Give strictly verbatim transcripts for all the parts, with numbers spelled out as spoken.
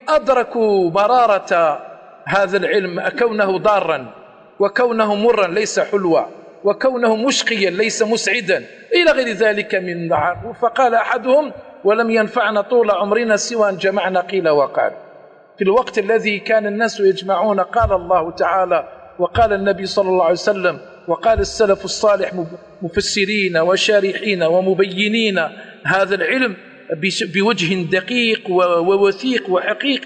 أدركوا مرارة هذا العلم، كونه ضارا وكونه مرا ليس حلوا وكونه مشقيا ليس مسعدا إلى غير ذلك من دعاء. فقال أحدهم: ولم ينفعنا طول عمرنا سوى أن جمعنا قيل وقال. في الوقت الذي كان الناس يجمعون قال الله تعالى وقال النبي صلى الله عليه وسلم وقال السلف الصالح مفسرين وشارحين ومبينين هذا العلم بوجه دقيق ووثيق وحقيق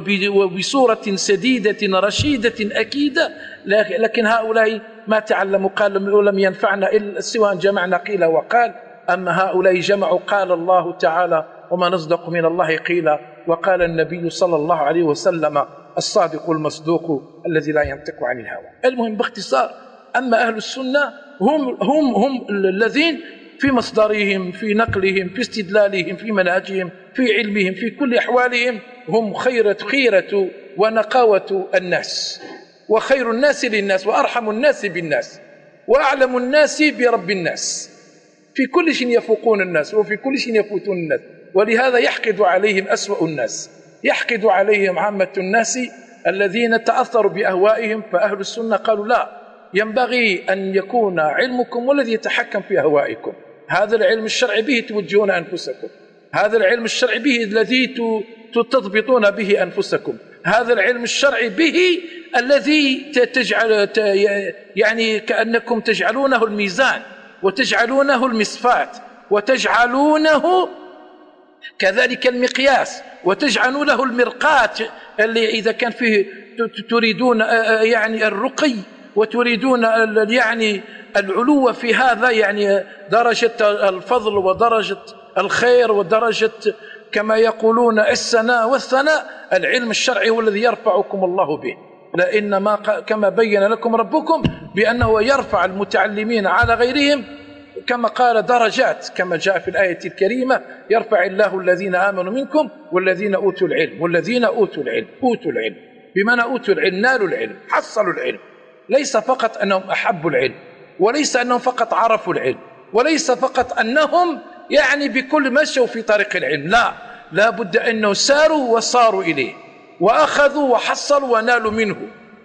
وبصورة سديدة رشيدة أكيدة. لكن هؤلاء ما تعلموا، قال ولم ينفعنا إلا سوى أن جمعنا قيل وقال. أما هؤلاء جمعوا قال الله تعالى وما نصدق من الله قيلا، وقال النبي صلى الله عليه وسلم الصادق المصدوق الذي لا ينطق عن الهوى. المهم باختصار، أما أهل السنة هم, هم, هم الذين في مصدرهم في نقلهم في استدلالهم في منهجهم في علمهم في كل أحوالهم هم خيرة خيرة ونقاوة الناس، وخير الناس للناس، وأرحم الناس بالناس، وأعلم الناس برب الناس. في كل شيء يفوقون الناس وفي كل شيء يفوتون الناس، ولهذا يحقد عليهم أسوأ الناس، يحقد عليهم عامة الناس الذين تأثروا بأهوائهم. فأهل السنة قالوا لا، ينبغي أن يكون علمكم والذي يتحكم في أهوائكم. هذا العلم الشرعي به توجهون أنفسكم، هذا العلم الشرعي به الذي تضبطون به أنفسكم، هذا العلم الشرعي به الذي تجعل يعني كأنكم تجعلونه الميزان وتجعلونه المصفاة وتجعلونه كذلك المقياس وتجعلونه المرقاة اللي إذا كان فيه تريدون يعني الرقي وتريدون يعني العلو في هذا، يعني درجة الفضل ودرجة الخير ودرجة كما يقولون السناء والثناء، العلم الشرعي هو الذي يرفعكم الله به. لأن ما كما بين لكم ربكم بأنه يرفع المتعلمين على غيرهم كما قال درجات، كما جاء في الآية الكريمة: يرفع الله الذين آمنوا منكم والذين أوتوا العلم. والذين أوتوا العلم أوتوا العلم بمعنى أوتوا العلم، نالوا العلم، حصلوا العلم. ليس فقط أنهم أحبوا العلم، وليس أنهم فقط عرفوا العلم، وليس فقط أنهم يعني بكل مشوا في طريق العلم، لا، لا بد أنه ساروا وصاروا إليه وأخذوا وحصلوا ونالوا منه.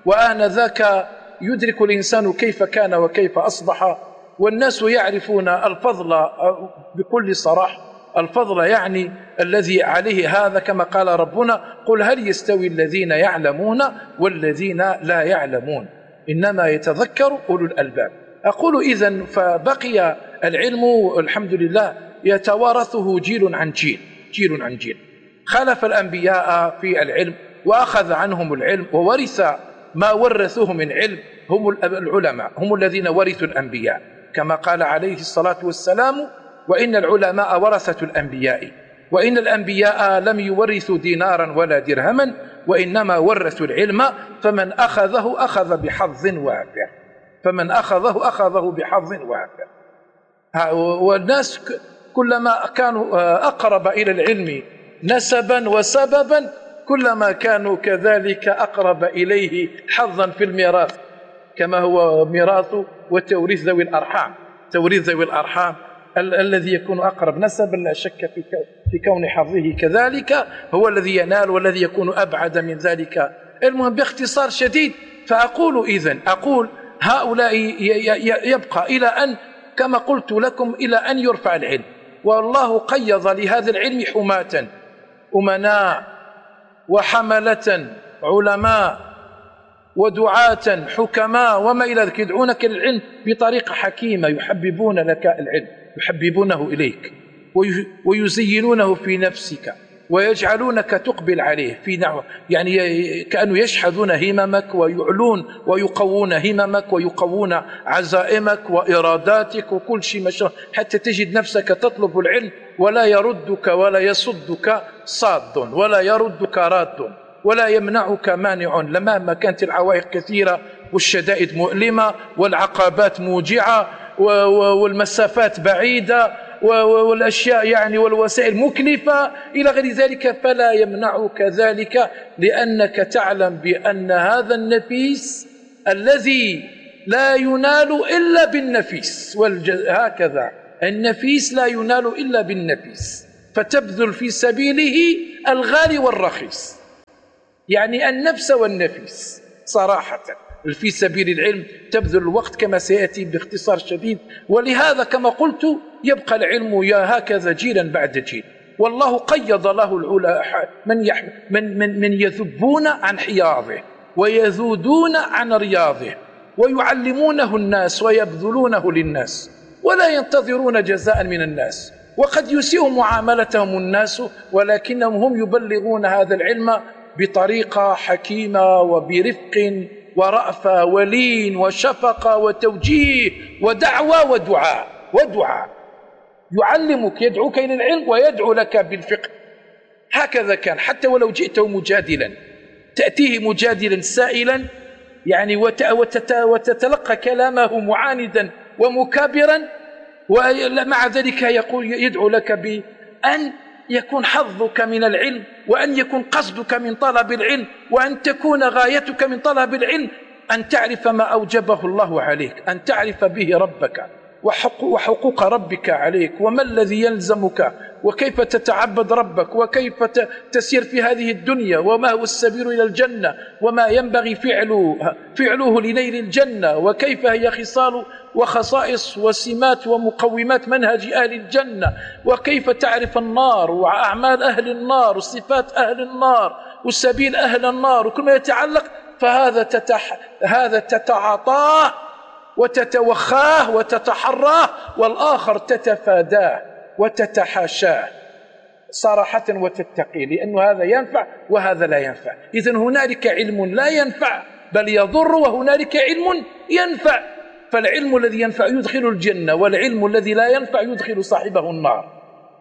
وآنذاك يدرك الإنسان كيف كان وكيف أصبح. والناس يعرفون الفضل بكل صراحة، الفضل يعني الذي عليه هذا كما قال ربنا: قل هل يستوي الذين يعلمون والذين لا يعلمون إنما يتذكر أولو الألباب. أقول إذن فبقي العلم الحمد لله يتوارثه جيل عن جيل، جيل عن جيل. خلف الأنبياء في العلم وأخذ عنهم العلم وورث ما ورثوه من علم هم العلماء، هم الذين ورثوا الأنبياء كما قال عليه الصلاة والسلام: وإن العلماء ورثة الأنبياء، وإن الأنبياء لم يورثوا دينارا ولا درهما وإنما ورثوا العلم، فمن أخذه أخذ بحظ وافر، فمن أخذه أخذه بحظ وافر. والناس كلما كانوا أقرب إلى العلم نسبا وسببا كلما كانوا كذلك أقرب إليه حظا في الميراث، كما هو ميراث وتوريث ذوي الأرحام. توريث ذوي الأرحام ال الذي يكون أقرب نسبا لا شك في, في كون حظه كذلك هو الذي ينال والذي يكون أبعد من ذلك. المهم باختصار شديد، فأقول إذن أقول هؤلاء يبقى إلى أن كما قلت لكم إلى أن يرفع العلم. والله قيض لهذا العلم حماة أمناء وحملة علماء ودعاة حكماء وما إلى ذلك، يدعونك للعلم بطريقة حكيمة، يحببون لك العلم، يحببونه إليك ويزينونه في نفسك ويجعلونك تقبل عليه في نحو يعني كأنه يشحذون هممك ويعلون ويقوون هممك ويقوون عزائمك وإراداتك وكل شيء مشروع، حتى تجد نفسك تطلب العلم ولا يردك ولا يصدك صاد ولا يردك راد ولا يمنعك مانع، لما كانت العوائق كثيرة والشدائد مؤلمة والعقبات موجعة والمسافات بعيدة والأشياء يعني والوسائل مكلفة إلى غير ذلك، فلا يمنعك ذلك، لأنك تعلم بأن هذا النفيس الذي لا ينال إلا بالنفيس، هكذا النفيس لا ينال إلا بالنفيس، فتبذل في سبيله الغالي والرخيص. يعني النفس والنفيس صراحة في سبيل العلم تبذل الوقت كما سيأتي باختصار شديد. ولهذا كما قلت يبقى العلم يا هكذا جيلا بعد جيل، والله قيض له العلا من, من, من, من يذبون عن حياضه ويذودون عن رياضه ويعلمونه الناس ويبذلونه للناس ولا ينتظرون جزاء من الناس، وقد يسيء معاملتهم الناس ولكنهم هم يبلغون هذا العلم بطريقة حكيمة وبرفق ورأفة ولين وشفقة وتوجيه ودعوة ودعاء ودعاء يعلمك يدعوك إلى العلم ويدعو لك بالفقه. هكذا كان، حتى ولو جئته مجادلا تأتيه مجادلا سائلا يعني وتتلقى كلامه معاندا ومكابرا، ومع ذلك يقول يدعو لك بأن يكون حظك من العلم وأن يكون قصدك من طلب العلم وأن تكون غايتك من طلب العلم أن تعرف ما أوجبه الله عليك، أن تعرف به ربك وحقوق ربك عليك وما الذي يلزمك وكيف تتعبد ربك وكيف تسير في هذه الدنيا وما هو السبيل إلى الجنة وما ينبغي فعله, فعله لنيل الجنة وكيف هي خصال وخصائص وسمات ومقومات منهج أهل الجنة وكيف تعرف النار وأعمال أهل النار وصفات أهل النار وسبيل أهل النار وكل ما يتعلق، فهذا تتح... هذا تتعاطاه وتتوخاه وتتحراه، والآخر تتفاداه وتتحاشاه صراحة وتتقي، لأن هذا ينفع وهذا لا ينفع. إذن هنالك علم لا ينفع بل يضر وهنالك علم ينفع، فالعلم الذي ينفع يدخل الجنة والعلم الذي لا ينفع يدخل صاحبه النار.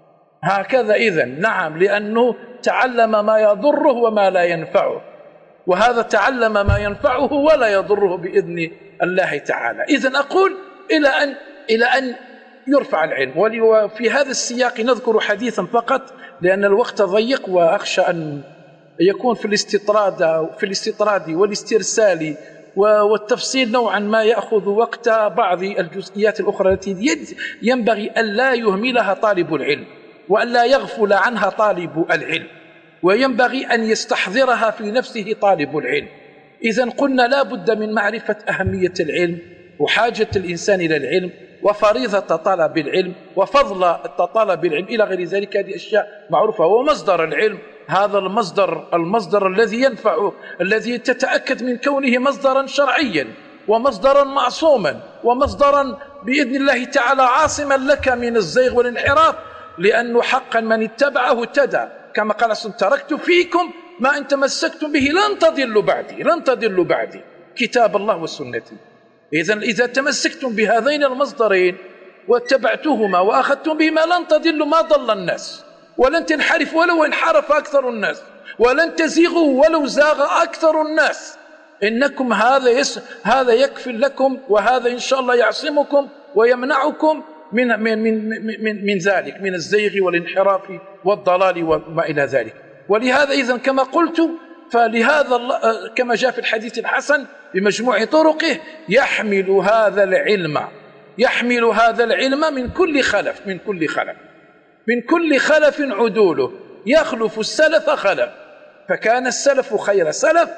هكذا إذن نعم، لأنه تعلم ما يضره وما لا ينفعه، وهذا تعلم ما ينفعه ولا يضره بإذن الله تعالى. إذن أقول إلى أن إلى أن يرفع العلم. وفي هذا السياق نذكر حديثا فقط لأن الوقت ضيق، وأخشى أن يكون في الاستطراد في الاستطراد والاسترسال والتفصيل نوعا ما يأخذ وقت بعض الجزئيات الأخرى التي ينبغي أن لا يهملها طالب العلم وأن لا يغفل عنها طالب العلم، وينبغي أن يستحضرها في نفسه طالب العلم. إذن قلنا لا بد من معرفة أهمية العلم وحاجة الإنسان إلى العلم وفريضة طلب العلم وفضل طلب العلم إلى غير ذلك. هذه أشياء معروفة. ومصدر العلم هذا المصدر المصدر الذي ينفع، الذي تتأكد من كونه مصدرا شرعيا ومصدرا معصوما ومصدرا بإذن الله تعالى عاصما لك من الزيغ والانحراف، لأنه حقا من اتبعه اهتدى، كما قال تركت فيكم ما إن تمسكتم به لن تضلوا بعدي لن تضلوا بعدي كتاب الله وسنتي. إذن إذا تمسكتم بهذين المصدرين واتبعتهما وأخذتم بهما لن تضلوا ما ضل الناس، ولن تنحرف ولو انحرف أكثر الناس، ولن تزيغوا ولو زاغ أكثر الناس. إنكم هذا يس هذا يكفي لكم، وهذا إن شاء الله يعصمكم ويمنعكم من من من من, من ذلك، من الزيغ والانحراف والضلال وما إلى ذلك. ولهذا إذن كما قلت، فلهذا كما جاء في الحديث الحسن بمجموع طرقه يحمل هذا العلم يحمل هذا العلم من كل خلف من كل خلف من كل خلف عدوله، يخلف السلف خلف، فكان السلف خير سلف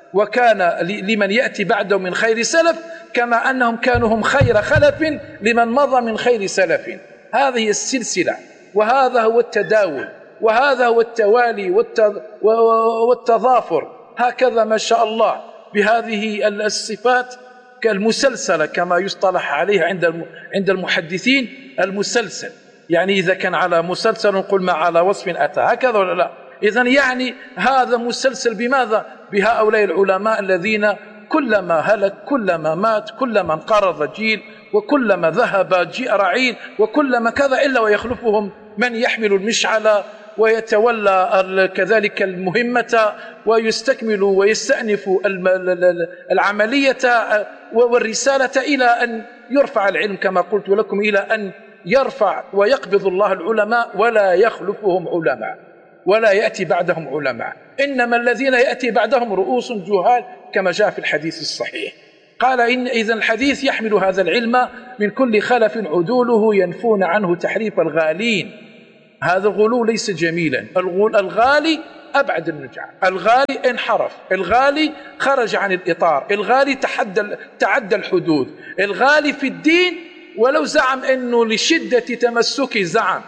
وكان لمن يأتي بعده من خير سلف، كما أنهم كانوا هم خير خلف لمن مضى من خير سلف. هذه السلسلة وهذا هو التداول وهذا هو التوالي والتضافر، هكذا ما شاء الله بهذه الصفات كالمسلسلة كما يصطلح عليها عند عند المحدثين، المسلسل يعني إذا كان على مسلسل نقول ما على وصف أتى، هكذا ولا لا؟ إذن يعني هذا مسلسل بماذا؟ بهؤلاء العلماء الذين كلما هلك كلما مات كلما انقرض جيل وكلما ذهب جيء رعيل وكلما كذا، إلا ويخلفهم من يحمل المشعل ويتولى كذلك المهمة ويستكمل ويستأنف العملية والرسالة إلى أن يرفع العلم كما قلت لكم، إلى أن يرفع ويقبض الله العلماء ولا يخلفهم علماء ولا يأتي بعدهم علماء، إنما الذين يأتي بعدهم رؤوس جهال كما جاء في الحديث الصحيح. قال إن إذن الحديث يحمل هذا العلم من كل خلف عدوله ينفون عنه تحريف الغالين. هذا الغلو ليس جميلا، الغالي أبعد النجعى. الغالي انحرف، الغالي خرج عن الإطار، الغالي تحدى تعدى الحدود، الغالي في الدين ولو زعم أنه لشدة تمسكه زعم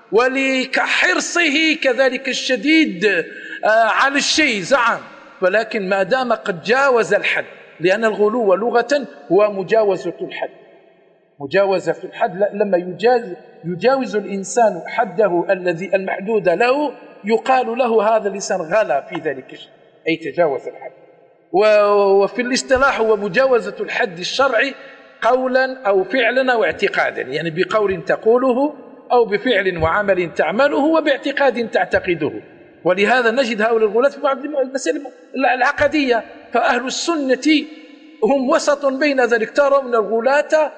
ولحرصه كذلك الشديد على الشيء زعم، ولكن ما دام قد جاوز الحد، لأن الغلو لغة هو مجاوزة الحد. مجاوزة الحد لما يجاوز, يجاوز الإنسان حده الذي المحدود له يقال له هذا الإنسان غلا في ذلك الشيء، أي تجاوز الحد. وفي الاصطلاح هو مجاوزة الحد الشرعي قولا أو فعلا أو اعتقادا، يعني بقول تقوله أو بفعل وعمل تعمله وباعتقاد تعتقده. ولهذا نجد هؤلاء الغلاة في بعض المسائل العقدية، فأهل السنة هم وسط بين ذلك. ترون الغلاة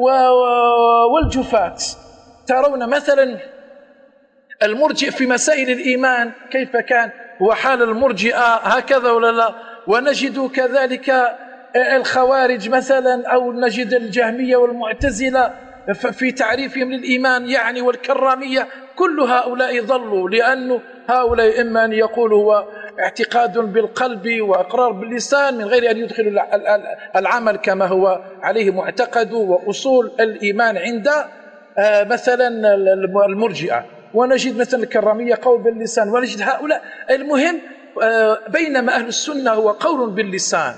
والجفاة، ترون مثلا المرجئ في مسائل الإيمان كيف كان، هو حال المرجئة هكذا ولا لا؟ ونجد كذلك الخوارج مثلا، أو نجد الجهمية والمعتزلة في تعريفهم للإيمان يعني، والكرامية، كل هؤلاء ضلوا، لأن هؤلاء إما أن يقولوا هو اعتقاد بالقلب وإقرار باللسان من غير أن يدخلوا العمل كما هو عليه معتقد وأصول الإيمان عند مثلا المرجئة، ونجد مثلا الكرامية قول باللسان، ونجد هؤلاء. المهم بينما أهل السنة هو قول باللسان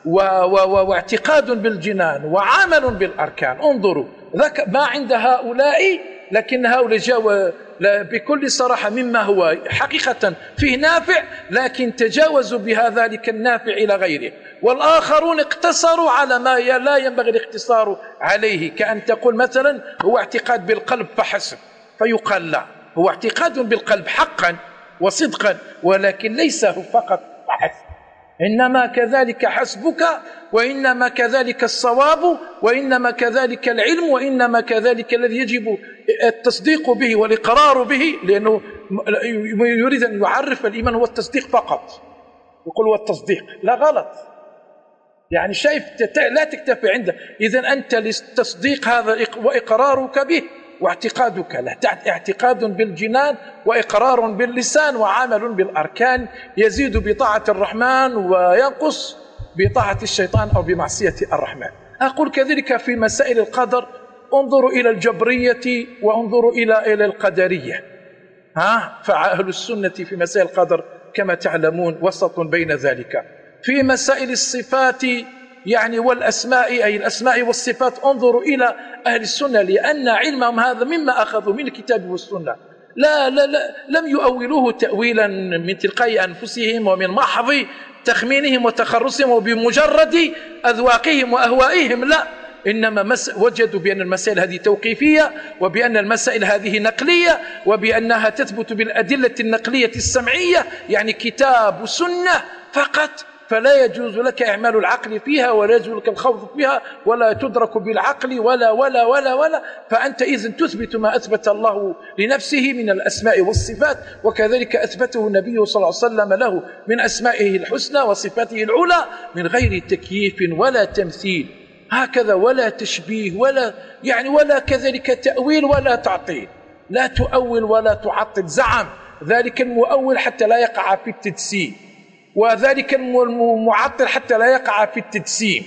واعتقاد بالجنان وعمل بالأركان. انظروا ما عند هؤلاء، لكن هؤلاء جاءوا بكل صراحة مما هو حقيقة فيه نافع، لكن تجاوزوا بها ذلك النافع إلى غيره، والآخرون اقتصروا على ما لا ينبغي الاقتصار عليه، كأن تقول مثلا هو اعتقاد بالقلب فحسب، فيقال لا، هو اعتقاد بالقلب حقا وصدقا، ولكن ليس فقط فحسب، إنما كذلك حسبك، وإنما كذلك الصواب، وإنما كذلك العلم، وإنما كذلك الذي يجب التصديق به والإقرار به، لأنه يريد أن يعرف الإيمان هو التصديق فقط، يقول هو التصديق، لا غلط، يعني شايف لا تكتفي عنده. إذن أنت للتصديق هذا وإقرارك به واعتقادك له، اعتقاد بالجنان وإقرار باللسان وعمل بالأركان، يزيد بطاعة الرحمن وينقص بطاعة الشيطان أو بمعصية الرحمن. أقول كذلك في مسائل القدر، انظروا إلى الجبرية وانظروا إلى إلى القدرية. ها فأهل السنة في مسائل القدر كما تعلمون وسط بين ذلك. في مسائل الصفات يعني والأسماء، أي الأسماء والصفات، انظروا إلى أهل السنة، لأن علمهم هذا مما أخذوا من الكتاب والسنة، لا, لا, لا لم يؤولوه تأويلا من تلقاء أنفسهم ومن محض تخمينهم وتخرصهم وبمجرد أذواقهم وأهوائهم، لا، إنما وجدوا بأن المسائل هذه توقيفية، وبأن المسائل هذه نقلية، وبأنها تثبت بالأدلة النقلية السمعية، يعني كتاب وسنة فقط، فلا يجوز لك إعمال العقل فيها، ولا يجوز لك الخوض فيها، ولا تدرك بالعقل ولا ولا ولا ولا فأنت إذن تثبت ما أثبت الله لنفسه من الأسماء والصفات، وكذلك أثبته النبي صلى الله عليه وسلم له من أسمائه الحسنى وصفاته العلى، من غير تكييف ولا تمثيل هكذا، ولا تشبيه، ولا يعني ولا كذلك تأويل ولا تعطيل. لا تؤول ولا تعطل. زعم ذلك المؤول حتى لا يقع في التجسيم، وذلك المعطل حتى لا يقع في التجسيم،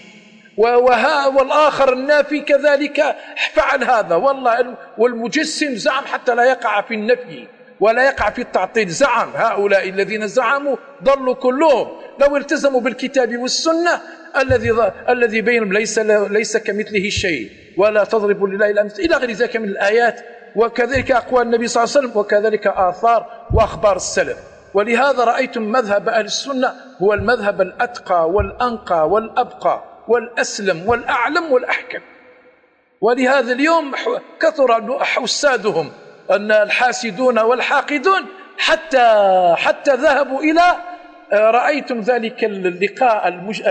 وها والآخر النافي كذلك فعل هذا، والله والمجسم زعم حتى لا يقع في النفي ولا يقع في التعطيل. زعم هؤلاء الذين زعموا ضلوا كلهم، لو التزموا بالكتاب والسنة الذي الذي بينهم ليس ليس كمثله شيء، ولا تضرب لله الأمثال إلى غير ذلك من الآيات، وكذلك أقوال النبي صلى الله عليه وسلم، وكذلك آثار وأخبار السلف. ولهذا رأيتم مذهب أهل السنة هو المذهب الأتقى والأنقى والأبقى والأسلم والأعلم والأحكم. ولهذا اليوم كثر حسادهم أن الحاسدون والحاقدون، حتى حتى ذهبوا إلى رأيتم ذلك اللقاء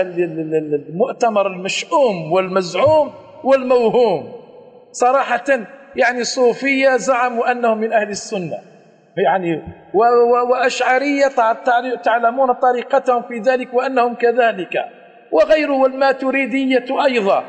المؤتمر المشؤوم والمزعوم والموهوم، صراحة يعني صوفية زعموا أنهم من أهل السنة يعني، وأشعرية تعلمون طريقتهم في ذلك وأنهم كذلك، وغيره، والماتريدية أيضا،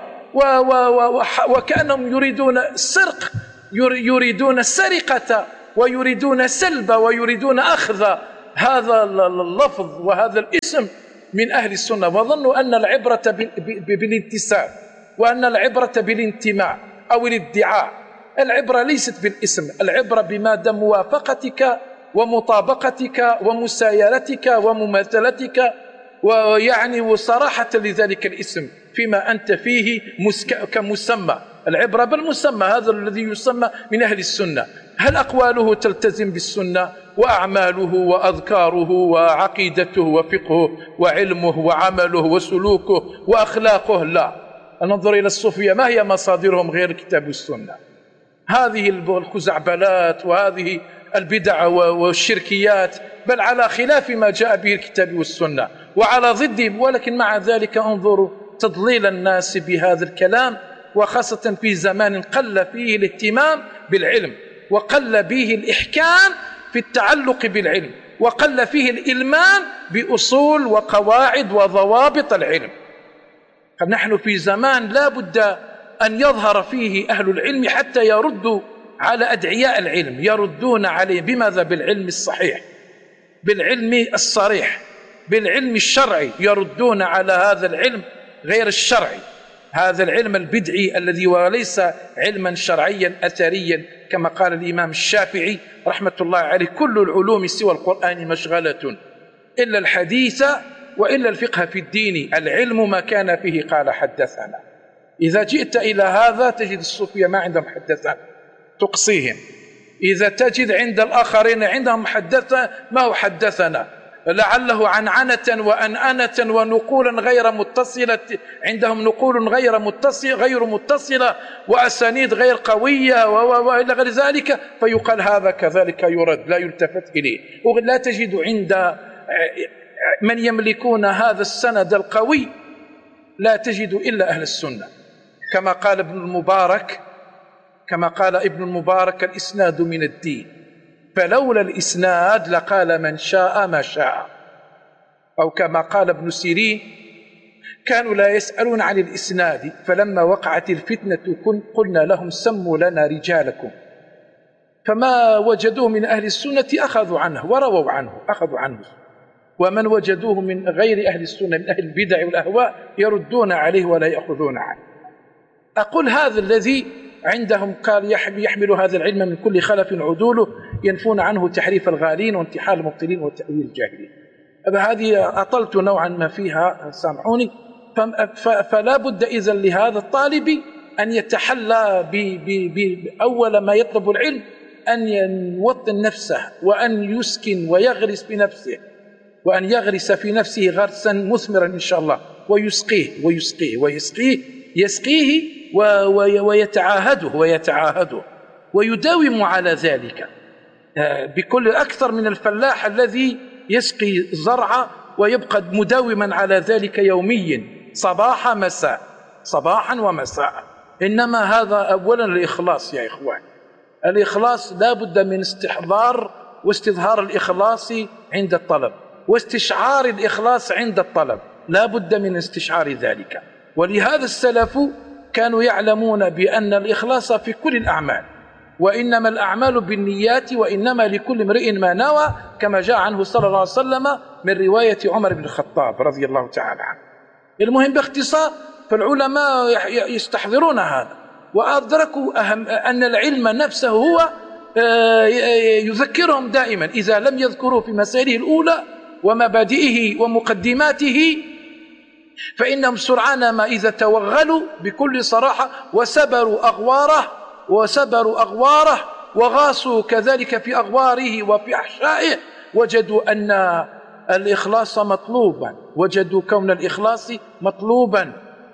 وكأنهم يريدون السرق، يريدون السرقة، ويريدون سلب، ويريدون أخذ هذا اللفظ وهذا الاسم من أهل السنة، وظنوا أن العبرة بالانتساب وأن العبرة بالانتماء أو الادعاء. العبرة ليست بالاسم، العبرة بمدى موافقتك ومطابقتك ومسايرتك ومماثلتك، ويعني وصراحة لذلك الاسم فيما أنت فيه كمسمى. العبرة بالمسمى، هذا الذي يسمى من أهل السنة. هل أقواله تلتزم بالسنة وأعماله وأذكاره وعقيدته وفقهه وعلمه وعمله وسلوكه وأخلاقه؟ لا. ننظر إلى الصوفية، ما هي مصادرهم غير الكتاب والسنة؟ هذه الخزعبلات وهذه البدع والشركيات بل على خلاف ما جاء به الكتاب والسنة وعلى ضده. ولكن مع ذلك انظروا تضليل الناس بهذا الكلام، وخاصة في زمان قل فيه الاهتمام بالعلم وقل به الإحكام في التعلق بالعلم وقل فيه الإلمان بأصول وقواعد وضوابط العلم. فنحن في زمان لا بد أن يظهر فيه أهل العلم حتى يردوا على أدعياء العلم، يردون عليه بماذا؟ بالعلم الصحيح، بالعلم الصريح، بالعلم الشرعي، يردون على هذا العلم غير الشرعي، هذا العلم البدعي الذي وليس علما شرعيا أثريا كما قال الإمام الشافعي رحمة الله عليه: كل العلوم سوى القرآن مشغلة إلا الحديث وإلا الفقه في الدين، العلم ما كان فيه قال حدثنا. إذا جئت إلى هذا تجد الصوفية ما عندهم حدثنا تقصيهم، إذا تجد عند الآخرين عندهم حدثنا ما هو حدثنا، لعله عنعنة وأنأنة ونقولا غير متصلة، عندهم نقول غير متصلة غير متصلة وأسانيد غير قوية وإلى غير ذلك، فيقال هذا كذلك يرد لا يلتفت إليه. ولا تجد عند من يملكون هذا السند القوي لا تجد إلا أهل السنة، كما قال ابن المبارك كما قال ابن المبارك: الإسناد من الدين، فلولا الإسناد لقال من شاء ما شاء. أو كما قال ابن سيرين: كانوا لا يسألون عن الإسناد، فلما وقعت الفتنة قلنا لهم سموا لنا رجالكم، فما وجدوه من أهل السنة أخذوا عنه ورووا عنه أخذوا عنه، ومن وجدوه من غير أهل السنة من أهل البدع والأهواء يردون عليه ولا يأخذون عنه. أقول هذا الذي عندهم قال يحمل هذا العلم من كل خلف عدوله، ينفون عنه تحريف الغالين وانتحال المبطلين وتأويل الجاهلين. هذه أطلت نوعا ما فيها، سامحوني. فلا بد إذن لهذا الطالب أن يتحلى بأول ما يطلب العلم أن يوطن نفسه وأن يسكن ويغرس بنفسه، وأن يغرس في نفسه غرسا مثمرا إن شاء الله، ويسقيه ويسقيه ويسقيه يسقيه ويتعاهده ويتعاهده ويداوم على ذلك بكل أكثر من الفلاح الذي يسقي زرعه ويبقى مداوما على ذلك يوميا صباحا مساء صباحا ومساء. إنما هذا أولا الإخلاص يا إخوان، الإخلاص لا بد من استحضار واستظهار الإخلاص عند الطلب، واستشعار الإخلاص عند الطلب، لا بد من استشعار ذلك. ولهذا السلف كانوا يعلمون بأن الإخلاص في كل الأعمال، وإنما الأعمال بالنيات وإنما لكل امرئ ما نوى، كما جاء عنه صلى الله عليه وسلم من رواية عمر بن الخطاب رضي الله تعالى عنه. المهم باختصار، فالعلماء يستحضرون هذا، وأدركوا أهم أن العلم نفسه هو يذكرهم دائما، إذا لم يذكروا في مسائله الأولى ومبادئه ومقدماته فإنهم سرعان ما إذا توغلوا بكل صراحة وسبروا أغواره وسبروا أغواره وغاصوا كذلك في أغواره وفي أحشائه، وجدوا أن الإخلاص مطلوبا، وجدوا كون الإخلاص مطلوبا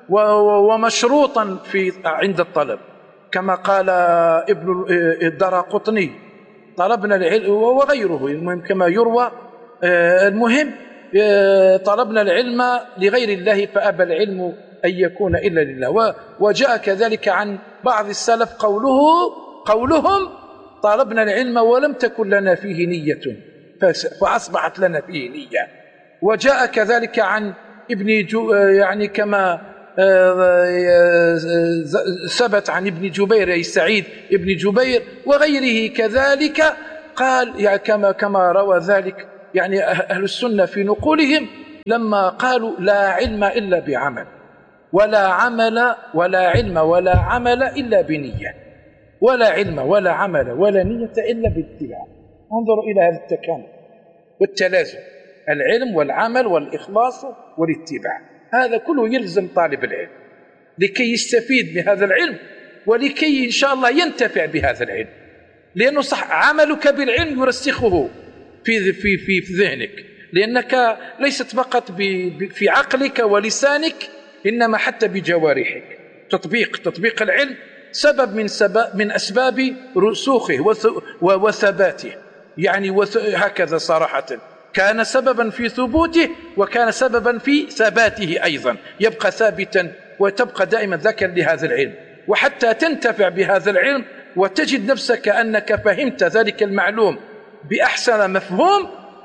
ومشروطا في عند الطلب، كما قال ابن الدراقطني: طلبنا العلم، وغيره المهم كما يروى. المهم طلبنا العلم لغير الله فأبى العلم أن يكون إلا لله. وجاء كذلك عن بعض السلف قوله قولهم: طلبنا العلم ولم تكن لنا فيه نية فأصبحت لنا فيه نية. وجاء كذلك عن ابن جو يعني كما ثبت عن ابن جبير أي سعيد ابن جبير وغيره كذلك قال، يعني كما كما روى ذلك يعني أهل السنة في نقولهم لما قالوا لا علم إلا بعمل، ولا عمل ولا علم ولا عمل إلا بنية، ولا علم ولا عمل ولا نية إلا باتباع. انظروا إلى هذا التكامل والتلازم، العلم والعمل والإخلاص والاتباع، هذا كله يلزم طالب العلم لكي يستفيد من هذا العلم ولكي إن شاء الله ينتفع بهذا العلم، لأنه صح عملك بالعلم يرسخه في في في, في ذهنك، لأنك ليست فقط في عقلك ولسانك إنما حتى بجوارحك. تطبيق تطبيق العلم سبب من سبب من أسباب رسوخه وثباته، يعني هكذا صراحة كان سببا في ثبوته وكان سببا في ثباته أيضا، يبقى ثابتا وتبقى دائما ذاكرا لهذا العلم، وحتى تنتفع بهذا العلم وتجد نفسك أنك فهمت ذلك المعلوم بأحسن مفهوم.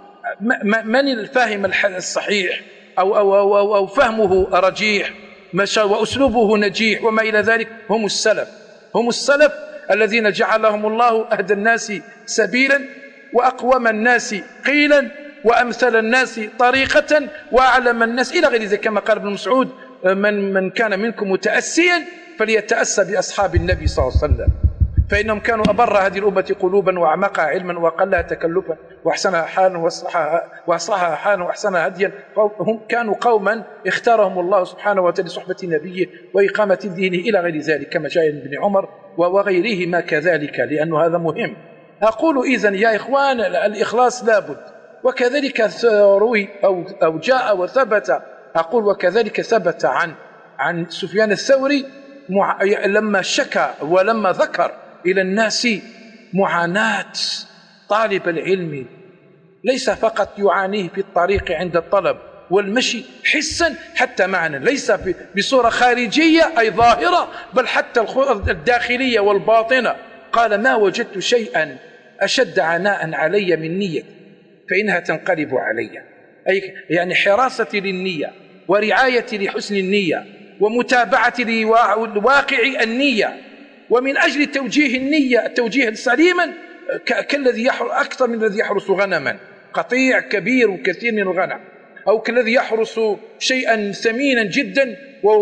من الفاهم الصحيح أو, أو, أو, أو, أو فهمه رجيح وأسلوبه نجيح وما إلى ذلك هم السلف، هم السلف الذين جعلهم الله أهدى الناس سبيلا وأقوم الناس قيلا وأمثل الناس طريقة وأعلم الناس إلى غير ذلك، كما قال ابن مسعود من, من كان منكم متأسيا فليتأسى بأصحاب النبي صلى الله عليه وسلم، فإنهم كانوا أبر هذه الأمة قلوبا وأعمقها علما وأقلها تكلفا وأحسنها حالا وأصلحها حالا وأحسنها هديا. هم كانوا قوما اختارهم الله سبحانه وتعالى لصحبة نبيه وإقامة دينه إلى غير ذلك، كما جاء ابن عمر وغيرهما كذلك، لأنه هذا مهم. أقول إذن يا إخوان الإخلاص لابد، وكذلك روي أو, أو جاء وثبت، أقول وكذلك ثبت عن عن سفيان الثوري لما شكى ولما ذكر إلى الناس معاناة طالب العلم، ليس فقط يعانيه في الطريق عند الطلب والمشي حسا حتى معنى، ليس بصورة خارجية أي ظاهرة بل حتى الداخلية والباطنة. قال ما وجدت شيئا أشد عناء علي من نية فإنها تنقلب علي، أي يعني حراستي للنية ورعايتي لحسن النية ومتابعتي لواقع النية، ومن أجل توجيه النية توجيها سليما كالذي يحرس أكثر من الذي يحرس غنما، قطيع كبير وكثير من الغنم، أو كالذي يحرس شيئا ثمينا جدا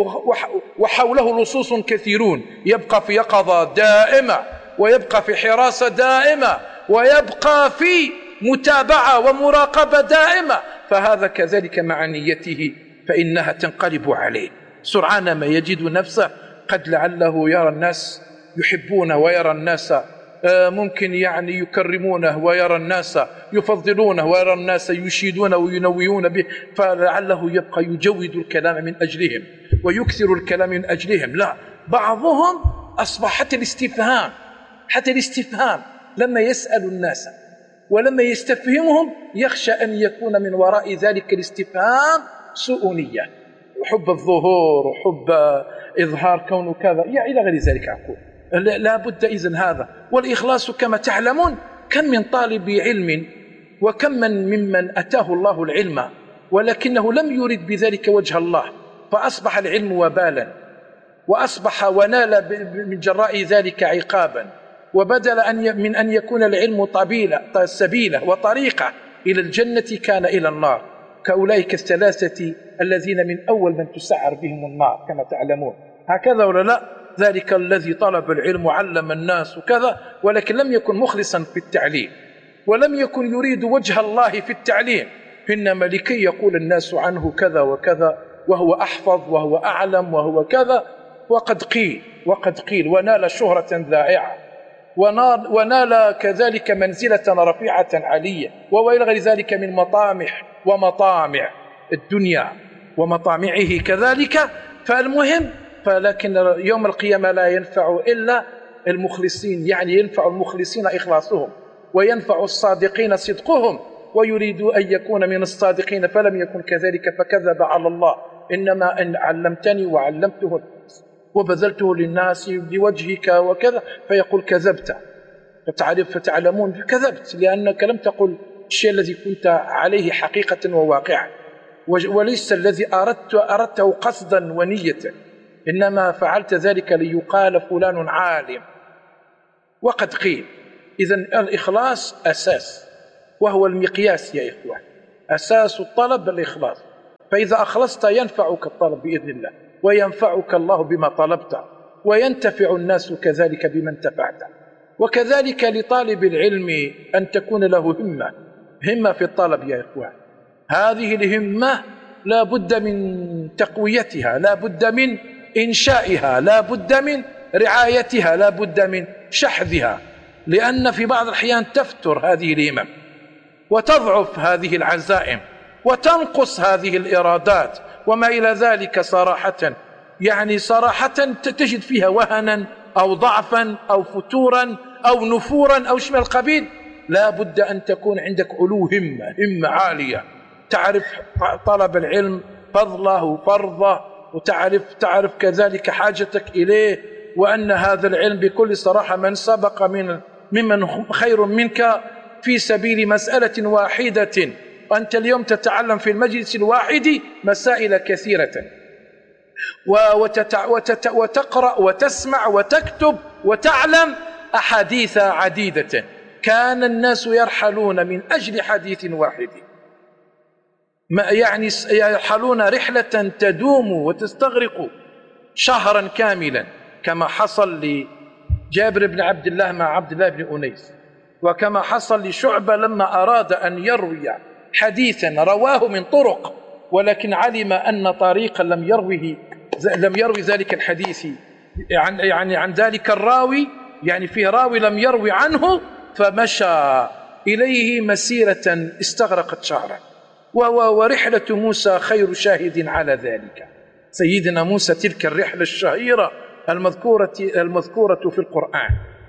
وحوله لصوص كثيرون، يبقى في يقظة دائمة ويبقى في حراسة دائمة ويبقى في متابعة ومراقبة دائمة، فهذا كذلك مع نيته فإنها تنقلب عليه سرعان ما يجد نفسه قد لعله يرى الناس يحبونه ويرى الناس ممكن يعني يكرمونه ويرى الناس يفضلونه ويرى الناس يشيدونه وينويون به، فلعله يبقى يجود الكلام من أجلهم ويكثر الكلام من أجلهم. لا، بعضهم أصبح حتى الاستفهام حتى الاستفهام لما يسأل الناس ولما يستفهمهم يخشى أن يكون من وراء ذلك الاستفهام سوء نية وحب الظهور وحب إظهار كونه كذا يعني إلى غير ذلك. أقول لا بد إذن هذا، والإخلاص كما تعلمون كم من طالب علم وكم من ممن أتاه الله العلم ولكنه لم يرد بذلك وجه الله فأصبح العلم وبالا، وأصبح ونال من جراء ذلك عقابا، وبدل أن من أن يكون العلم طبيلة سبيلة وطريقة إلى الجنة كان إلى النار، كأولئك الثلاثة الذين من أول من تسعر بهم النار كما تعلمون. هكذا ولا لا؟ ذلك الذي طلب العلم وعلم الناس وكذا، ولكن لم يكن مخلصا في التعليم ولم يكن يريد وجه الله في التعليم، إنما لكي يقول الناس عنه كذا وكذا وهو أحفظ وهو أعلم وهو كذا، وقد قيل وقد قيل ونال شهرة ذائعة ونال, ونال كذلك منزلة رفيعة عالية وإلى غير ذلك من مطامح ومطامع الدنيا ومطامعه كذلك. فالمهم فلكن يوم القيامة لا ينفع إلا المخلصين، يعني ينفع المخلصين إخلاصهم وينفع الصادقين صدقهم، ويريد أن يكون من الصادقين فلم يكن كذلك فكذب على الله، إنما أن علمتني وعلمته وبذلته للناس بوجهك وكذا، فيقول كذبت، فتعرف فتعلمون كذبت لأنك لم تقل الشيء الذي كنت عليه حقيقة وواقعا، وليس الذي أردت أردته قصدا ونية، إنما فعلت ذلك ليقال فلان عالم. وقد قيل إذن الإخلاص أساس، وهو المقياس يا إخوان. أساس الطلب الإخلاص، فإذا أخلصت ينفعك الطلب بإذن الله، وينفعك الله بما طلبت، وينتفع الناس كذلك بما انتفعت. وكذلك لطالب العلم أن تكون له همة همة في الطلب يا إخوان. هذه الهمة لا بد من تقويتها، لا بد من إنشائها، لا بد من رعايتها، لا بد من شحذها، لأن في بعض الأحيان تفتر هذه الهمم وتضعف هذه العزائم وتنقص هذه الإرادات وما إلى ذلك. صراحة يعني صراحة تجد فيها وهنا أو ضعفا أو فتورا أو نفورا أو شيء من القبيل. لا بد أن تكون عندك علو همة، همة عالية، تعرف طلب العلم فضله وفرضه، وتعرف تعرف كذلك حاجتك إليه، وأن هذا العلم بكل صراحة من سبق من ممن خير منك في سبيل مسألة واحدة، وأنت اليوم تتعلم في المجلس الواحد مسائل كثيرة، وتتع... وتت... وتقرأ وتسمع وتكتب وتعلم أحاديث عديدة. كان الناس يرحلون من أجل حديث واحد، ما يعني يرحلون رحلة تدوم وتستغرق شهرا كاملا، كما حصل لجابر بن عبد الله مع عبد الله بن أنيس، وكما حصل لشعبة لما أراد أن يروي حديثا رواه من طرق، ولكن علم أن طريقا لم يروه لم يروي ذلك الحديث عن يعني عن ذلك الراوي، يعني فيه راوي لم يروي عنه، فمشى إليه مسيرة استغرقت شهرا. ورحلة موسى خير شاهد على ذلك. سيدنا موسى تلك الرحلة الشهيرة المذكورة المذكورة في القرآن،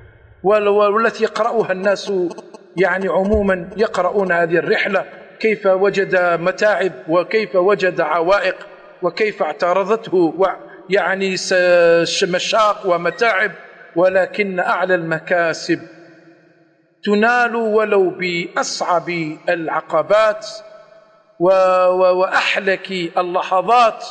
والتي يقرأها الناس يعني عموما، يقرؤون هذه الرحلة كيف وجد متاعب وكيف وجد عوائق وكيف اعترضته يعني مشاق ومتاعب، ولكن أعلى المكاسب تنال ولو بأصعب العقبات وأحلك اللحظات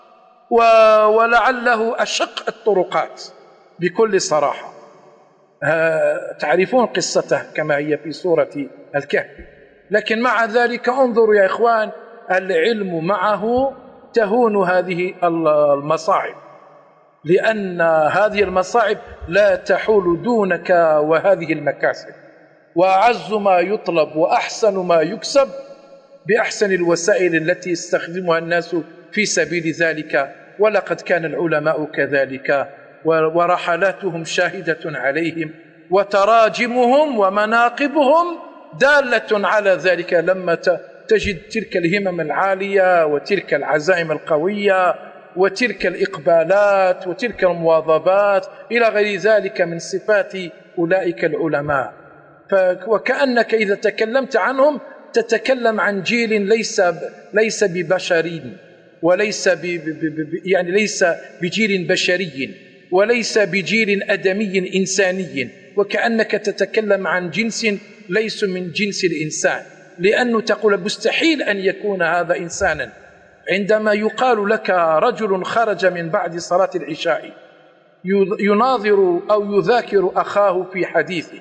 ولعله أشق الطرقات بكل صراحة. تعرفون قصته كما هي في سورة الكهف، لكن مع ذلك انظروا يا إخوان، العلم معه تهون هذه المصاعب، لأن هذه المصاعب لا تحول دونك وهذه المكاسب. وأعز ما يطلب وأحسن ما يكسب بأحسن الوسائل التي يستخدمها الناس في سبيل ذلك. ولقد كان العلماء كذلك، ورحلاتهم شاهدة عليهم، وتراجمهم ومناقبهم دالة على ذلك. لما تجد تلك الهمم العالية وتلك العزائم القوية وتلك الإقبالات وتلك المواظبات إلى غير ذلك من صفات أولئك العلماء، وكأنك إذا تكلمت عنهم تتكلم عن جيل ليس ليس ببشري، وليس ب يعني ليس بجيل بشري، وليس بجيل أدمي إنساني، وكأنك تتكلم عن جنس ليس من جنس الإنسان، لأنه تقول مستحيل أن يكون هذا إنسانا. عندما يقال لك رجل خرج من بعد صلاة العشاء يناظر أو يذاكر أخاه في حديثه،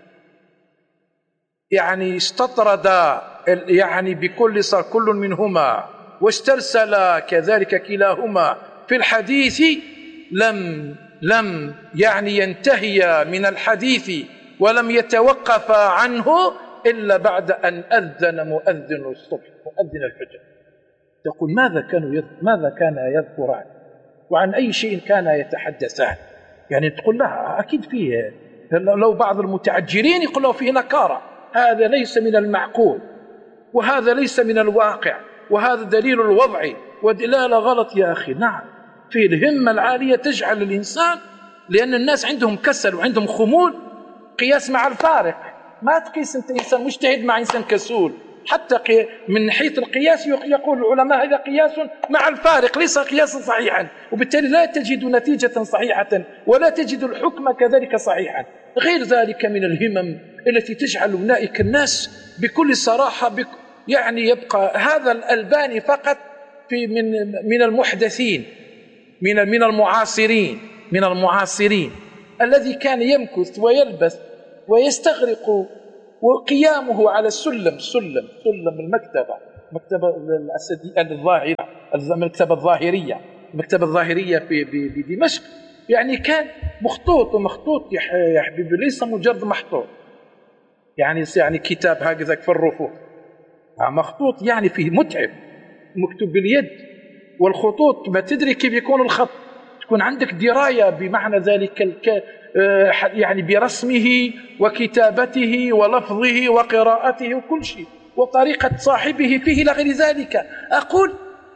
يعني استطرد يعني بكل صار كل منهما واسترسل كذلك كلاهما في الحديث، لم لم يعني ينتهي من الحديث ولم يتوقف عنه إلا بعد أن أذن مؤذن الصبح، مؤذن الفجر. تقول ماذا كانوا ماذا كان يذكران وعن أي شيء كان يتحدثان؟ يعني تقول لها أكيد فيه، لو بعض المتعجلين يقول له فيه نكارة، هذا ليس من المعقول، وهذا ليس من الواقع، وهذا دليل الوضع ودلالة غلط. يا أخي نعم، في الهمة العالية تجعل الإنسان، لأن الناس عندهم كسل وعندهم خمول، قياس مع الفارق. ما تقيس أنت إنسان مجتهد مع إنسان كسول، حتى من حيث القياس يقول العلماء هذا قياس مع الفارق ليس قياسا صحيحا، وبالتالي لا تجد نتيجة صحيحة ولا تجد الحكم كذلك صحيحا. غير ذلك من الهمم التي تجعل أولئك الناس بكل صراحة بك يعني يبقى هذا الألباني فقط في من من المحدثين، من من المعاصرين من المعاصرين الذي كان يمكث ويلبث ويستغرق وقيامه على السلم سلم سلم المكتبة، مكتبة الظاهرة، المكتبة الظاهرية، المكتبة الظاهرية في بدمشق، يعني كان مخطوط، ومخطوط يا حبيبي ليس مجرد محطوط، يعني يعني كتاب هكذا في الرفوف، مخطوط يعني فيه متعب، مكتوب باليد، والخطوط ما تدري كيف يكون الخط، تكون عندك دراية بمعنى ذلك الك... يعني برسمه وكتابته ولفظه وقراءته وكل شيء، وطريقة صاحبه فيه إلى غير ذلك. أقول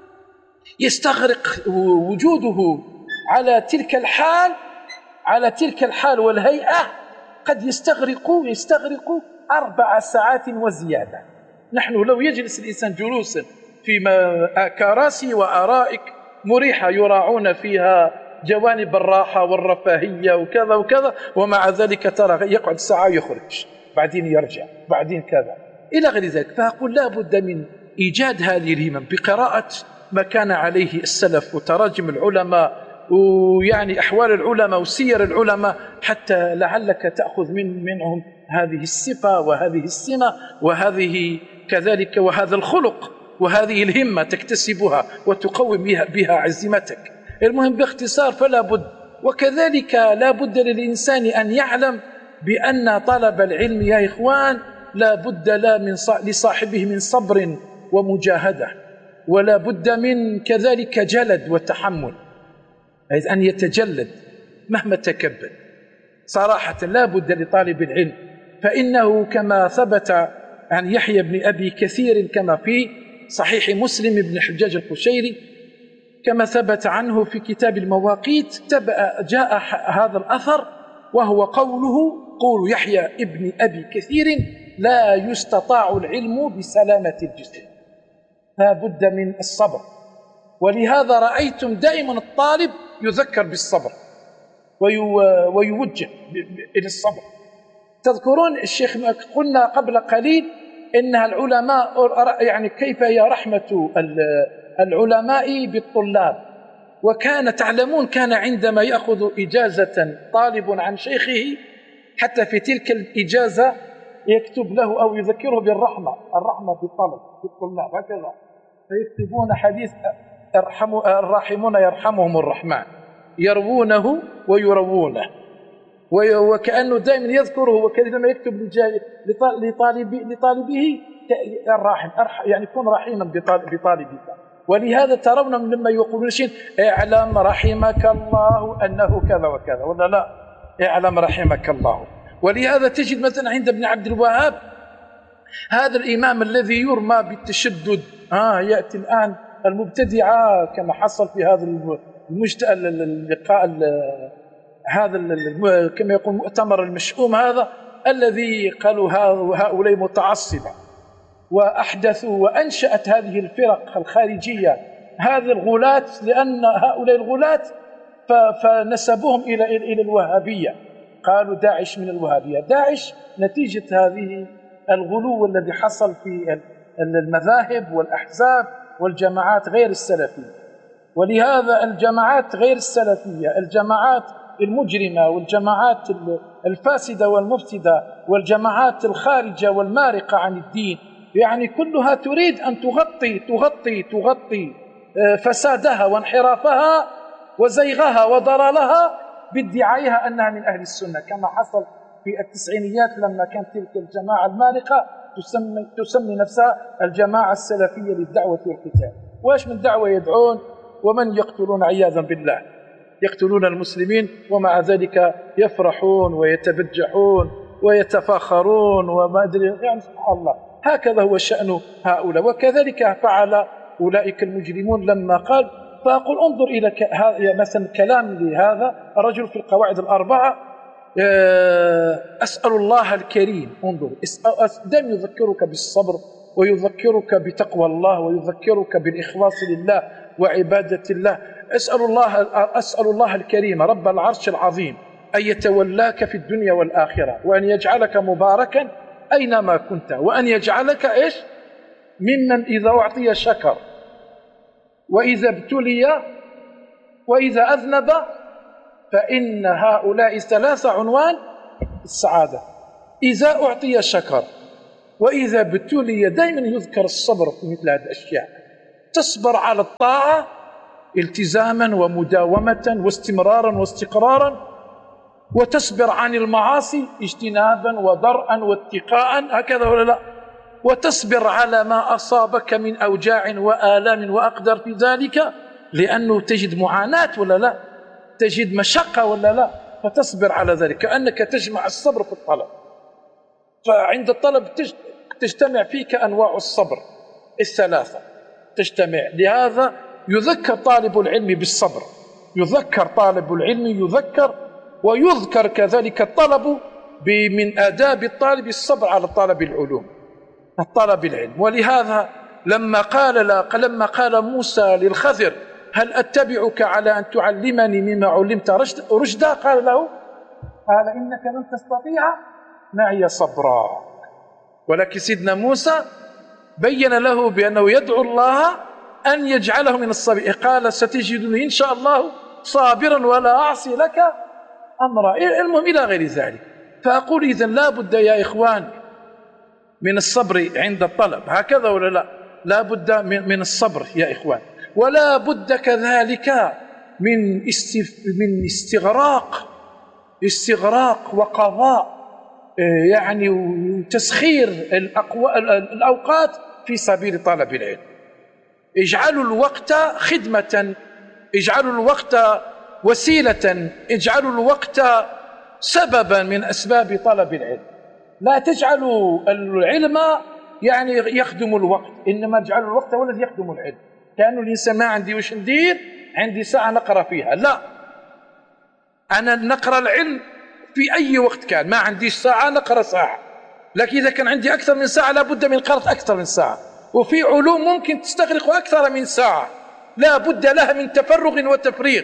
يستغرق وجوده على تلك الحال، على تلك الحال والهيئة قد يستغرق يستغرق أربع ساعات وزيادة. نحن لو يجلس الإنسان جلوسا في كراسي وأرائك مريحة يراعون فيها جوانب الراحة والرفاهية وكذا وكذا، ومع ذلك ترى يقعد ساعة يخرج بعدين يرجع بعدين كذا إلى غير ذلك. فأقول لا بد من إيجاد هذه الهمم بقراءة ما كان عليه السلف وتراجم العلماء ويعني أحوال العلماء وسير العلماء، حتى لعلك تأخذ من منهم هذه الصفة وهذه السمة وهذه كذلك وهذا الخلق وهذه الهمة تكتسبها وتقوي بها, بها عزيمتك. المهم باختصار فلا بد، وكذلك لا بد للإنسان أن يعلم بأن طلب العلم يا إخوان لا بد لا من لصاحبه من صبر ومجاهدة، ولا بد من كذلك جلد وتحمل، أي أن يتجلد مهما تكبد. صراحة لا بد لطالب العلم، فإنه كما ثبت عن يحيى بن أبي كثير كما في صحيح مسلم بن الحجاج القشيري، كما ثبت عنه في كتاب المواقيت، جاء هذا الأثر وهو قوله قول يحيى ابن أبي كثير لا يستطاع العلم بسلامة الجسم، لا بد من الصبر. ولهذا رأيتم دائما الطالب يذكر بالصبر ويوجه إلى الصبر. تذكرون الشيخ قلنا قبل قليل إنها العلماء يعني كيف هي رحمة العلماء بالطلاب، وكان تعلمون كان عندما يأخذ إجازة طالب عن شيخه حتى في تلك الإجازة يكتب له أو يذكره بالرحمة، الرحمة بالطلب بالطلاب هكذا، فيكتبون حديث الراحمون يرحمهم الرحمن، يروونه ويروونه، وكأنه دائما يذكره، وكلما يكتب لطالب لطالبه الراحم يعني يكون رحيما بطالبك. ولهذا ترون لما يقولون شيء اعلم رحمك الله أنه كذا وكذا، ولا لا اعلم رحمك الله. ولهذا تجد مثلا عند ابن عبد الوهاب هذا الإمام الذي يرمى بالتشدد، آه يأتي الآن المبتدعة كما حصل في هذا المجتمع اللقاء هذا كما يقول مؤتمر المشؤوم هذا الذي قالوا هؤلاء متعصبة وأحدثوا وأنشأت هذه الفرق الخارجية هذه الغلاة، لأن هؤلاء الغلاة فنسبوهم إلى إلى الوهابية، قالوا داعش من الوهابية. داعش نتيجة هذه الغلو الذي حصل في المذاهب والأحزاب والجماعات غير السلفية. ولهذا الجماعات غير السلفية، الجماعات المجرمة والجماعات الفاسدة والمفسدة والجماعات الخارجة والمارقة عن الدين، يعني كلها تريد أن تغطي تغطي تغطي فسادها وانحرافها وزيغها وضلالها بادعائها أنها من أهل السنة، كما حصل في التسعينيات لما كانت تلك الجماعة المارقة تسمي, تسمي نفسها الجماعة السلفية للدعوة والقتال. وايش من دعوة يدعون ومن يقتلون عياذا بالله، يقتلون المسلمين ومع ذلك يفرحون ويتبجحون ويتفاخرون وما أدري، يعني سبحان الله هكذا هو شأن هؤلاء. وكذلك فعل أولئك المجرمون لما قال، فأقول انظر إلى مثلا كلام لهذا الرجل في القواعد الأربعة، أسأل الله الكريم، انظر دائما يذكرك بالصبر ويذكرك بتقوى الله ويذكرك بالإخلاص لله وعبادة الله. أسأل الله, أسأل الله الكريم رب العرش العظيم أن يتولاك في الدنيا والآخرة، وأن يجعلك مباركا أينما كنت، وأن يجعلك إيش ممن إذا أعطي شكر، وإذا ابتلي وإذا أذنب، فإن هؤلاء الثلاثة عنوان السعادة. إذا أعطي شكر وإذا ابتلي دائما يذكر الصبر في مثل هذه الأشياء. تصبر على الطاعة التزاما ومداومة واستمرارا واستقرارا، وتصبر عن المعاصي اجتنابا ودرءا واتقاء، هكذا ولا لا؟ وتصبر على ما أصابك من أوجاع وآلام وأقدر في ذلك، لأنه تجد معاناة ولا لا؟ تجد مشقة ولا لا؟ فتصبر على ذلك، كأنك تجمع الصبر في الطلب. فعند الطلب تجتمع فيك أنواع الصبر الثلاثة تجتمع. لهذا يذكر طالب العلم بالصبر، يذكر طالب العلم يذكر ويذكر كذلك الطلب من آداب الطالب الصبر على طلب العلوم، الطلب العلم. ولهذا لما قال لما قال موسى للخضر هل أتبعك على أن تعلمني مما علمت رشدا، قال له قال إنك لن تستطيع معي صبرا. ولكن سيدنا موسى بين له بأنه يدعو الله أن يجعله من الصابرين، قال ستجدني إن شاء الله صابرا ولا أعصي لك أمرا. المهم إلى غير ذلك. فأقول إذن لا بد يا إخوان من الصبر عند الطلب، هكذا ولا لا؟ لا بد من الصبر يا إخوان، ولا بد كذلك من من استغراق استغراق وقضاء يعني تسخير الأوقات في سبيل طلب العلم. اجعلوا الوقت خدمة، اجعلوا الوقت وسيلة، اجعلوا الوقت سببا من أسباب طلب العلم. لا تجعلوا العلم يعني يخدم الوقت، إنما اجعلوا الوقت هو الذي يخدم العلم. كأنه الإنسان ما عندي وش ندير، عندي ساعة نقرأ فيها، لا، أنا نقرأ العلم في أي وقت كان، ما عنديش ساعة نقرأ ساعة، لكن إذا كان عندي أكثر من ساعة لابد من قراءة أكثر من ساعة. وفي علوم ممكن تستغرق أكثر من ساعة، لا بد لها من تفرغ وتفريغ،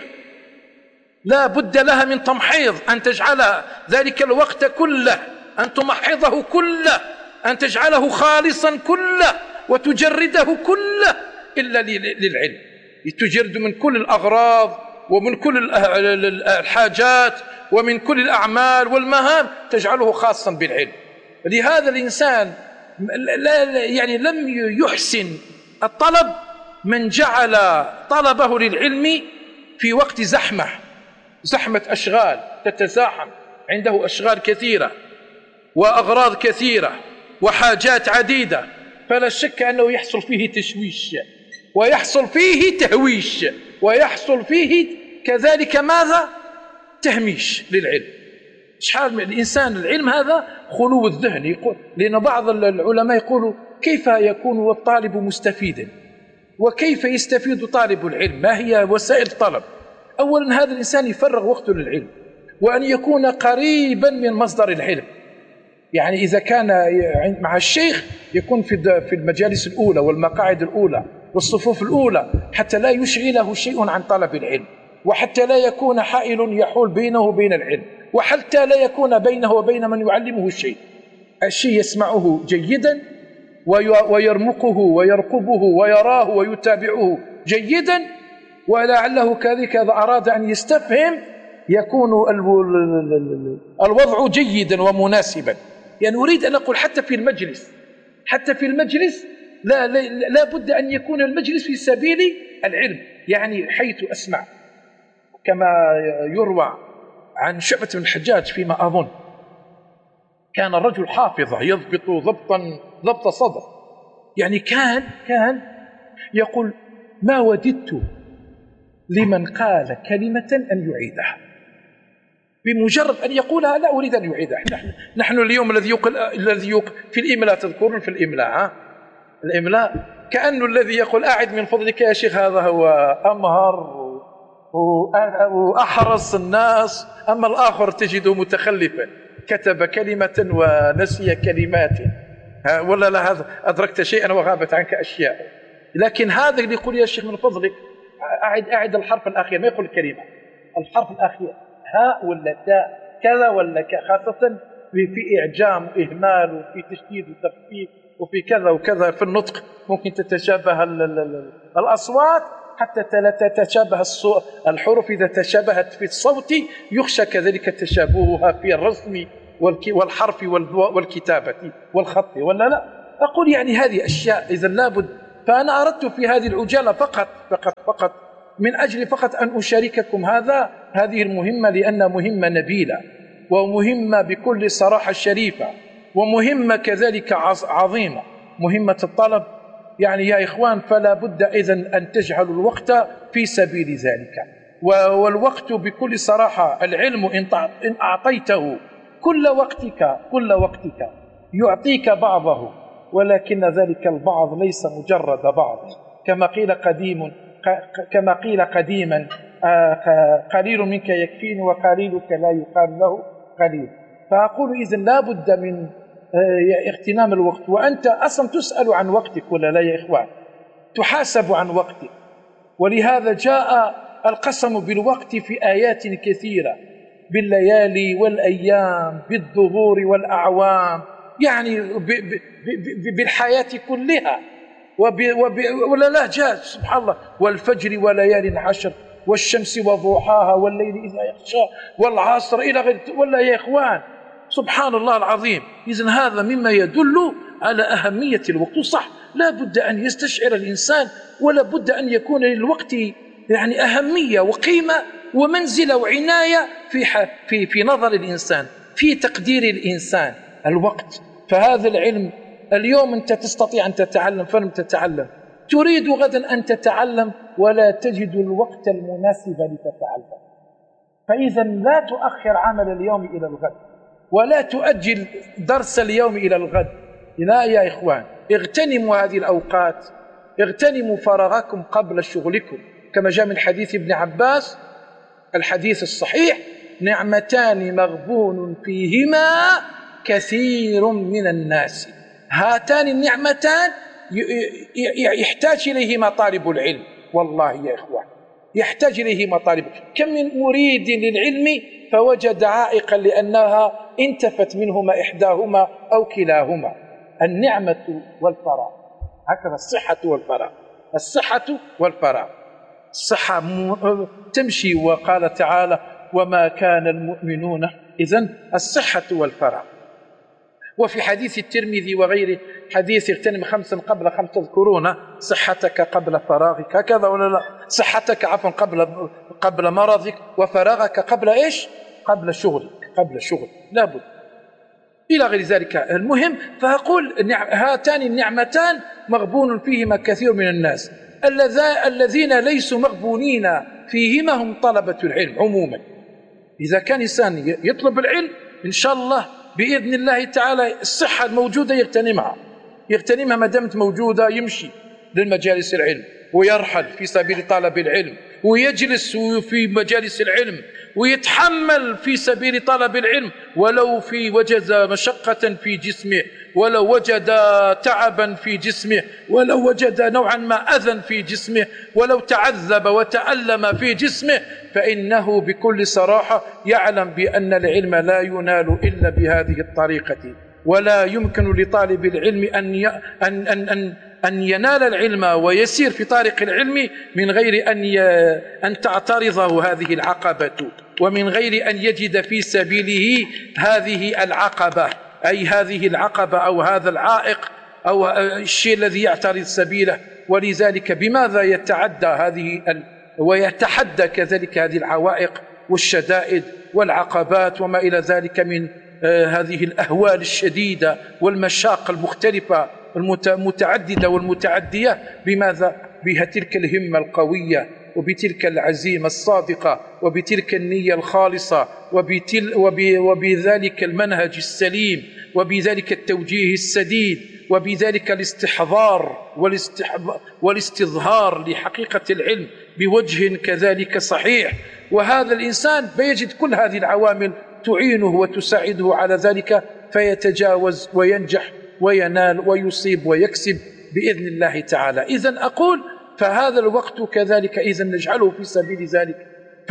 لا بد لها من تمحيض، أن تجعل ذلك الوقت كله، أن تمحضه كله، أن تجعله خالصا كله وتجرده كله إلا للعلم، تجرد من كل الأغراض ومن كل الحاجات ومن كل الأعمال والمهام، تجعله خاصا بالعلم. لهذا الإنسان لا يعني لم يحسن الطلب من جعل طلبه للعلم في وقت زحمة، زحمة أشغال تتزاحم، عنده أشغال كثيرة وأغراض كثيرة وحاجات عديدة، فلا شك أنه يحصل فيه تشويش ويحصل فيه تهويش ويحصل فيه كذلك ماذا؟ تهميش للعلم. شحال من الإنسان العلم هذا خلو الذهن، يقول لأن بعض العلماء يقولوا كيف يكون الطالب مستفيدا وكيف يستفيد طالب العلم، ما هي وسائل الطلب؟ أولا هذا الإنسان يفرغ وقته للعلم، وأن يكون قريبا من مصدر العلم. يعني إذا كان مع الشيخ يكون في المجالس الأولى والمقاعد الأولى والصفوف الأولى، حتى لا يشغله شيء عن طلب العلم، وحتى لا يكون حائل يحول بينه وبين العلم، وحتى لا يكون بينه وبين من يعلمه الشيء. الشيء يسمعه جيدا ويرمقه ويرقبه ويراه ويتابعه جيدا، ولعله كذلك إذا أراد أن يستفهم يكون الوضع جيدا ومناسبا. يعني أريد أن أقول حتى في المجلس، حتى في المجلس لا, لا, لا بد أن يكون المجلس في سبيل العلم، يعني حيث أسمع كما يروى عن شعبة بن الحجاج فيما أظن، كان الرجل حافظة يضبط ضبطا ضبط صدر، يعني كان كان يقول ما وددت لمن قال كلمة أن يعيدها، بمجرد أن يقولها لا أريد أن يعيدها. نحن, نحن اليوم الذي يقول الذي يقول في الإملاء، تذكرون في الإملاء ها؟ الإملاء كأنه الذي يقول أعد من فضلك يا شيخ، هذا هو أمهر وأحرص الناس، أما الآخر تجده متخلفا، كتب كلمة ونسي كلمات، ولا لا هذا أدركت شيئا وغابت عنك أشياء. لكن هذا اللي يقول يا شيخ من فضلك أعد أعد الحرف الأخير، ما يقول الكلمة، الحرف الأخير هاء ولا تاء كذا ولا كذا، خاصة في إعجام وإهمال وفي تشديد وتخفيف وفي كذا وكذا في النطق، ممكن تتشابه الأصوات حتى لا تتشابه الحروف، إذا تشابهت في الصوت يخشى كذلك تشابهها في الرسم والحرف والكتابة والخط ولا لا. أقول يعني هذه أشياء إذا لابد. فأنا أردت في هذه العجالة فقط فقط فقط من أجل فقط أن أشارككم هذا هذه المهمة، لأنها مهمة نبيلة ومهمة بكل صراحة شريفة، ومهمة كذلك عظيمة، مهمة الطلب. يعني يا إخوان، فلا بد إذن أن تجعلوا الوقت في سبيل ذلك. والوقت بكل صراحة، العلم إن أعطيته كل وقتك كل وقتك يعطيك بعضه، ولكن ذلك البعض ليس مجرد بعض، كما قيل قديم كما قيل قديما قليل منك يكفيني وقليلك لا يقال له قليل. فأقول إذن لا بد من اغتنام الوقت. وأنت أصلا تسأل عن وقتك ولا لا يا إخوان؟ تحاسب عن وقتك. ولهذا جاء القسم بالوقت في آيات كثيرة، بالليالي والأيام، بالظهور والأعوام، يعني بالحياة كلها ولا لا جاء سبحان الله. والفجر وليال عشر والشمس وضحاها والليل إذا يغشى والعصر إلى غير ولا يا إخوان. سبحان الله العظيم. إذن هذا مما يدل على أهمية الوقت. صح، لا بد أن يستشعر الإنسان ولا بد أن يكون للوقت يعني أهمية وقيمة ومنزلة وعناية في في في نظر الإنسان، في تقدير الإنسان الوقت. فهذا العلم اليوم أنت تستطيع أن تتعلم فلم تتعلم، تريد غدا أن تتعلم ولا تجد الوقت المناسب لتتعلم. فإذا لا تؤخر عمل اليوم إلى الغد، ولا تؤجل درس اليوم إلى الغد. لا يا إخوان، اغتنموا هذه الأوقات، اغتنموا فراغكم قبل شغلكم، كما جاء من حديث ابن عباس الحديث الصحيح: نعمتان مغبون فيهما كثير من الناس. هاتان النعمتان يحتاج إليهما طالب العلم، والله يا إخوان يحتاج إليهما طالب. كم من مريد للعلم فوجد عائقا لأنها انتفت منهما إحداهما أو كلاهما، النعمة والفراغ. هكذا الصحة والفراغ، الصحة والفراغ. الصحة تمشي، وقال تعالى: وما كان المؤمنون. إذن الصحة والفراغ. وفي حديث الترمذي وغيره حديث: اغتنم خمسا قبل خمس تذكرون صحتك قبل فراغك. هكذا ولا لا؟ صحتك عفوا قبل قبل مرضك، وفراغك قبل ايش؟ قبل شغلك، قبل شغل لابد إلى غير ذلك. المهم، فأقول هاتان النعمتان مغبون فيهما كثير من الناس. الذين ليسوا مغبونين فيهما هم طلبة العلم عموما. إذا كان إنسان يطلب العلم إن شاء الله بإذن الله تعالى الصحة الموجودة يغتنمها، يغتنمها ما دامت موجودة، يمشي للمجالس العلم ويرحل في سبيل طلب العلم، ويجلس في مجالس العلم، ويتحمل في سبيل طلب العلم، ولو في وجد مشقة في جسمه، ولو وجد تعبا في جسمه، ولو وجد نوعا ما أذى في جسمه، ولو تعذب وتألم في جسمه، فإنه بكل صراحة يعلم بأن العلم لا ينال إلا بهذه الطريقة. ولا يمكن لطالب العلم أن أن أن أن أن ينال العلم ويسير في طريق العلم من غير أن أن تعترضه هذه العقبة، ومن غير أن يجد في سبيله هذه العقبة، أي هذه العقبة أو هذا العائق أو الشيء الذي يعترض سبيله. ولذلك بماذا يتعدى هذه ال... ويتحدى كذلك هذه العوائق والشدائد والعقبات وما إلى ذلك من آه هذه الأهوال الشديدة والمشاق المختلفة المتعددة والمتعدية. بماذا؟ بتلك الهمة القوية، وبتلك العزيمة الصادقة، وبتلك النية الخالصة، وبتل وب... وبذلك المنهج السليم، وبذلك التوجيه السديد، وبذلك الاستحضار والاستحضار والاستظهار لحقيقة العلم بوجه كذلك صحيح. وهذا الإنسان بيجد كل هذه العوامل تعينه وتساعده على ذلك، فيتجاوز وينجح وينال ويصيب ويكسب بإذن الله تعالى. إذن أقول فهذا الوقت كذلك إذن نجعله في سبيل ذلك.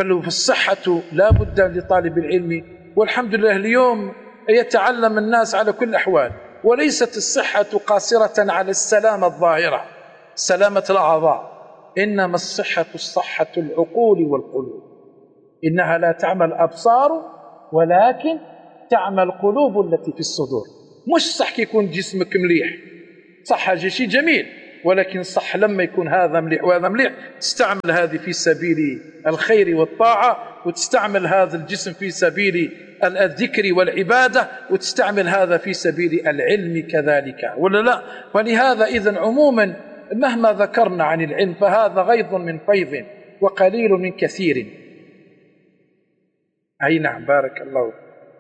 فالصحة لا بد لطالب العلم، والحمد لله اليوم يتعلم الناس على كل الأحوال، وليست الصحة قاصرة على السلامة الظاهرة، سلامة الأعضاء، إنما الصحة الصحة العقول والقلوب. إنها لا تعمى الأبصار ولكن تعمى القلوب التي في الصدور. مش صح كي يكون جسمك مليح، صح هذا شيء جميل، ولكن صح لما يكون هذا مليح وهذا مليح تستعمل هذه في سبيل الخير والطاعة، وتستعمل هذا الجسم في سبيل الذكر والعبادة، وتستعمل هذا في سبيل العلم كذلك، ولا لا؟ ولهذا إذن عموما مهما ذكرنا عن العلم فهذا غيض من فيض وقليل من كثير. أي نعم، بارك الله.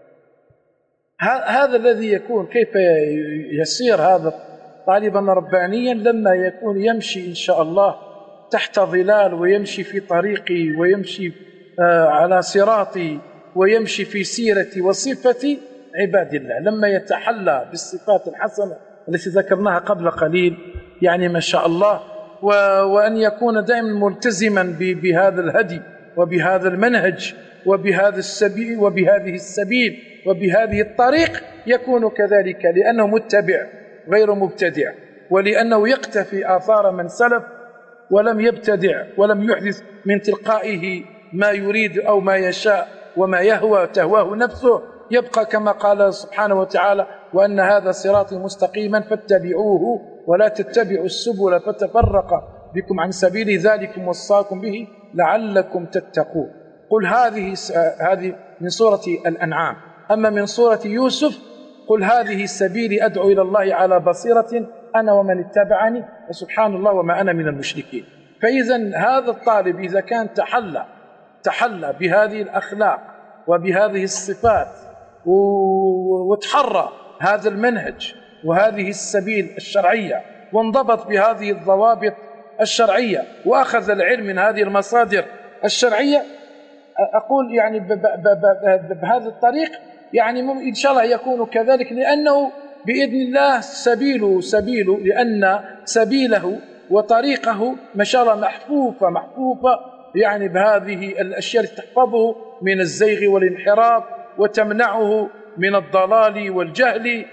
هذا الذي يكون كيف يصير هذا طالبا ربانيا لما يكون يمشي إن شاء الله تحت ظلال، ويمشي في طريقي، ويمشي على صراطي، ويمشي في سيرة وصفة عباد الله، لما يتحلى بالصفات الحسنة التي ذكرناها قبل قليل، يعني ما شاء الله، وأن يكون دائما ملتزما بهذا الهدي وبهذا المنهج وبهذا السبيل وبهذه السبيل وبهذه الطريق، يكون كذلك لأنه متبع غير مبتدع، ولأنه يقتفي آثار من سلف ولم يبتدع ولم يحدث من تلقائه ما يريد أو ما يشاء وما يهوى تهواه نفسه، يبقى كما قال سبحانه وتعالى: وأن هذا صراطي مستقيما فاتبعوه ولا تتبعوا السبل فتفرق بكم عن سبيل ذلكم وصاكم به لعلكم تتقون. قل هذه هذه من سورة الأنعام. أما من سورة يوسف: قل هذه سبيلي أدعو إلى الله على بصيرة أنا ومن اتبعني وسبحان الله وما أنا من المشركين. فإذا هذا الطالب إذا كان تحلى تحلى بهذه الأخلاق وبهذه الصفات وتحرى هذا المنهج وهذه السبيل الشرعية، وانضبط بهذه الضوابط الشرعية، وأخذ العلم من هذه المصادر الشرعية، أقول يعني بهذا الطريق يعني إن شاء الله يكون كذلك، لأنه بإذن الله سبيله سبيله لأن سبيله وطريقه ما شاء الله محفوفة محفوفة يعني بهذه الأشياء التي تحفظه من الزيغ والانحراف وتمنعه من الضلال والجهل،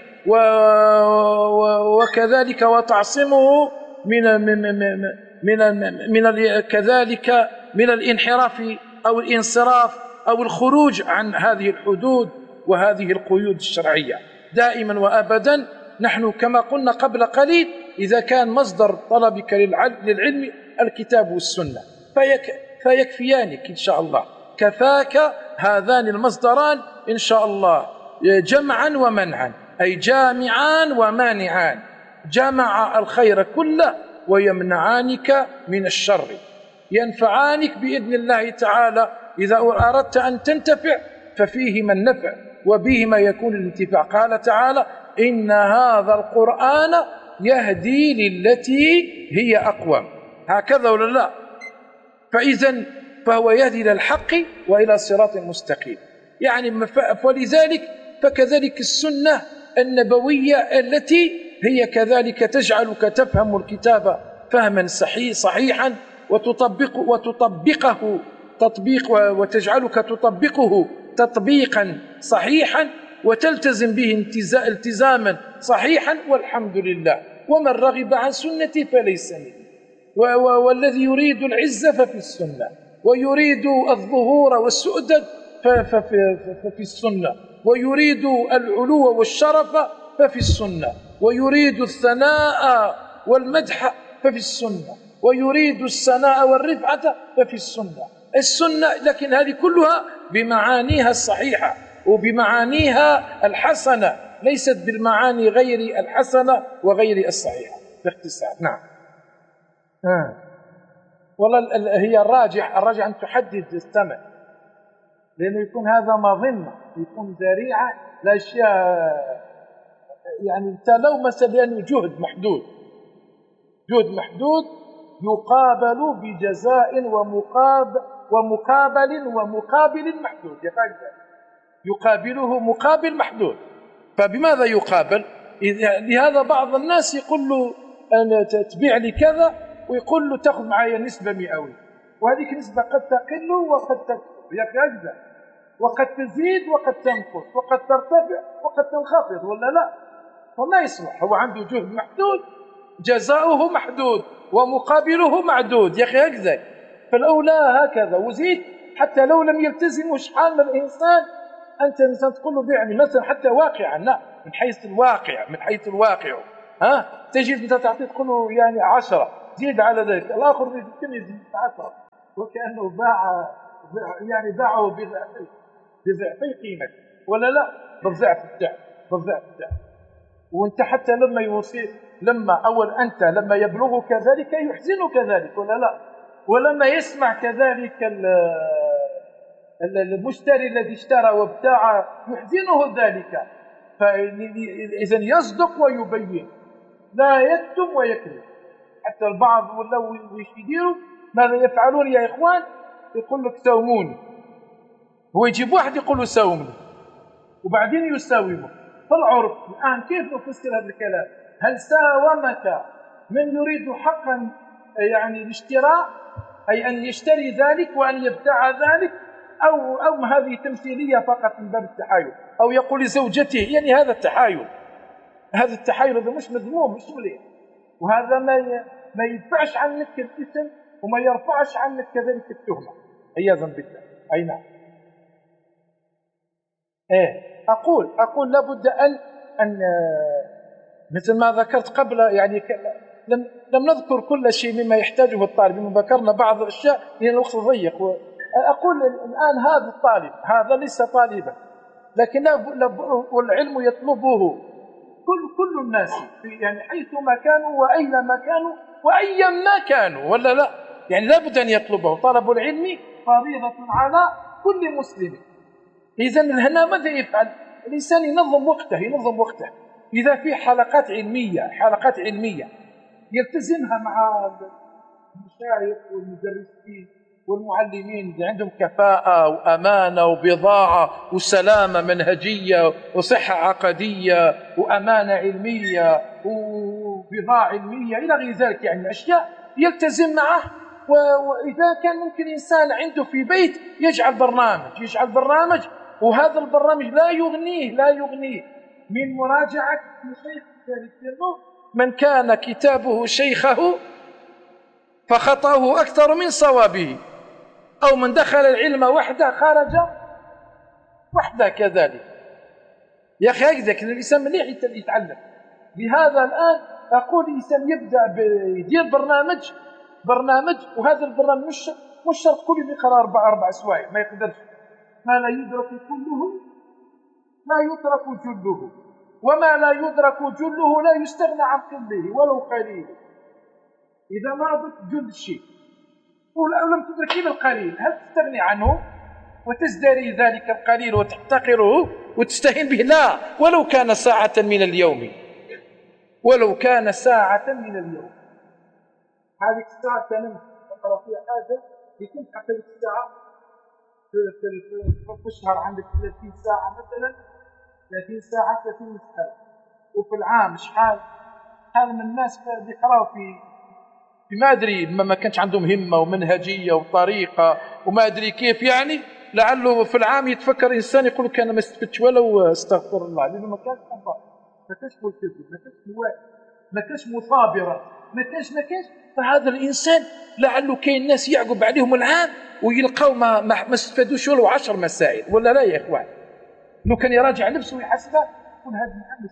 وكذلك وتعصمه من من من من كذلك من الانحراف أو الانصراف أو الخروج عن هذه الحدود وهذه القيود الشرعية. دائما وأبدا نحن كما قلنا قبل قليل، إذا كان مصدر طلبك للعلم الكتاب والسنة فيك فيكفيانك إن شاء الله، كفاك هذان المصدران إن شاء الله جمعا ومنعا، أي جامعان ومانعان، جمع الخير كله ويمنعانك من الشر، ينفعانك بإذن الله تعالى. إذا أردت أن تنتفع ففيهما النفع وبهما يكون الانتفاع. قال تعالى: إن هذا القرآن يهدي للتي هي أقوم. هكذا ولا لا؟ فإذا فهو يهدي إلى الحق وإلى صراط مستقيم. يعني فلذلك فكذلك السنة النبوية التي هي كذلك تجعلك تفهم الكتاب فهما صحيح صحيحا وتطبق وتطبقه تطبيق وتجعلك تطبقه تطبيقا صحيحا وتلتزم به التزاما صحيحا، والحمد لله. ومن رغب عن سنتي فليس مني، والذي يريد العزة ففي السنة، ويريد الظهور والسؤدد ففي السنة، ويريد العلو والشرف ففي السنة، ويريد الثناء والمدح ففي السنة، ويريد السناء والرفعة ففي السنة. السنة لكن هذه كلها بمعانيها الصحيحة وبمعانيها الحسنة، ليست بالمعاني غير الحسنة وغير الصحيحة. باختصار نعم. آه. والله هي الراجح الراجح أن تحدد الثمن، لأنه يكون هذا مظنة، يكون ذريعة لأشياء يعني تلومس بأنه جهد محدود، جهد محدود يقابل بجزاء ومقابل ومقابل ومقابل محدود، يقابله مقابل محدود. فبماذا يقابل؟ لهذا بعض الناس يقول له أنا تبيع لي كذا، ويقول له تأخذ معي نسبة مئوية، وهذه النسبة قد تقل وقد تكثر يكذب، وقد تزيد وقد تنقص، وقد ترتفع وقد تنخفض، ولا لا؟ وما يصلح، هو عنده جهد محدود، جزاؤه محدود ومقابله معدود، يا أخي هكذا. فالأولى هكذا، وزيد حتى لو لم يلتزم شحال من الإنسان أنت مثلا تقول له بيعني مثلا حتى واقعا، لا من حيث الواقع، من حيث الواقع ها تجد أنت تعطيه تقول له يعني عشرة، زيد على ذلك، الآخر يمكن يزيد عشرة، وكأنه باع يعني باعه بضعفين بضعفي قيمته ولا لا، بالضعف بتاعه بالضعف بتاعه. وانت حتى لما يوصي لما اول انت لما يبلغك ذلك يحزنك ذلك ولا لا، ولما يسمع كذلك المشتري الذي اشترى وابتاع يحزنه ذلك. فاذا يصدق ويبين، لا يكتم ويكذب. حتى البعض ولاو ويش يديروا ماذا يفعلون يا اخوان؟ يقول لك ساوموني، هو يجيب واحد يقول له ساومني وبعدين يساومه. فالعرف الآن كيف نفسر هذا الكلام؟ هل ساومك من يريد حقا يعني الاشتراء، أي أن يشتري ذلك وأن يبتاع ذلك، أو أو هذه تمثيلية فقط من باب التحايل، أو يقول لزوجته يعني هذا التحايل، هذا التحايل هذا مش مذموم مش مليح، وهذا ما ما يدفعش عنك الإثم وما يرفعش عنك كذلك التهمة عياذا بالله. أي نعم. إيه أقول أقول لابد أن أن مثل ما ذكرت قبل يعني لم لم نذكر كل شيء مما يحتاجه الطالب، مما ذكرنا بعض الأشياء لأن الوقت ضيق. أقول الآن هذا الطالب هذا ليس طالبا، لكن والعلم يطلبه كل كل الناس يعني حيثما كانوا وأينما كانوا وأيا ما كانوا ولا لا، يعني لابد أن يطلبه. طلب العلم فريضة على كل مسلم. إذا هنا ماذا يفعل؟ الإنسان ينظم وقته ينظم وقته إذا في حلقات علمية حلقات علمية يلتزمها مع المشايخ والمدرسين والمعلمين اللي عندهم كفاءة وأمانة وبضاعة وسلامة منهجية وصحة عقدية وأمانة علمية وبضاعة علمية إلى غير ذلك، يعني أشياء يلتزم معه. وإذا كان ممكن إنسان عنده في بيت يجعل برنامج يجعل برنامج وهذا البرنامج لا يغنيه لا يغنيه من مراجعة شيخ من كان كتابه شيخه فخطأه أكثر من صوابه، أو من دخل العلم وحده خرج وحده كذلك. يا أخي هكذا الإنسان مليح يتعلم. لهذا الآن أقول الإنسان يبدأ يدير برنامج برنامج وهذا البرنامج مش مش شرط كل يقرأ أربع أربع سوايع، ما يقدرش. ما لا يدرك كله لا يترك جله، وما لا يدرك جله لا يستغنى عن قله ولو قليل. إذا ما ضبط جل الشيء ولم تدركين القليل هل تستغني عنه وتزدري ذلك القليل وتحتقره وتستهين به؟ لا، ولو كان ساعة من اليوم ولو كان ساعة من اليوم. هذه الساعة كان أقرأ فيها حاجة يكون حتى الساعة في الشهر عندك ثلاثين ساعة مثلا، ثلاثين ساعة ثلاثين مسألة، وفي العام شحال شحال من الناس اللي يقراوا في في ما أدري ما كانش عندهم همة ومنهجية وطريقة وما أدري كيف، يعني لعله في العام يتفكر إنسان يقول لك أنا ما استفدتش ولو استغفر الله، لأنه ما كانش أنظر، ما كانش ملتزم، ما كانش مواعي، ما كانش مثابرا، ما كانش ما كانش. فهذا الإنسان لعله كاين ناس يعقب عليهم العام ويلقاو ما ما استفادوش ولو عشر مسائل ولا لا يا إخوان. لو كان يراجع نفسه ويحسبها يقول هذا العام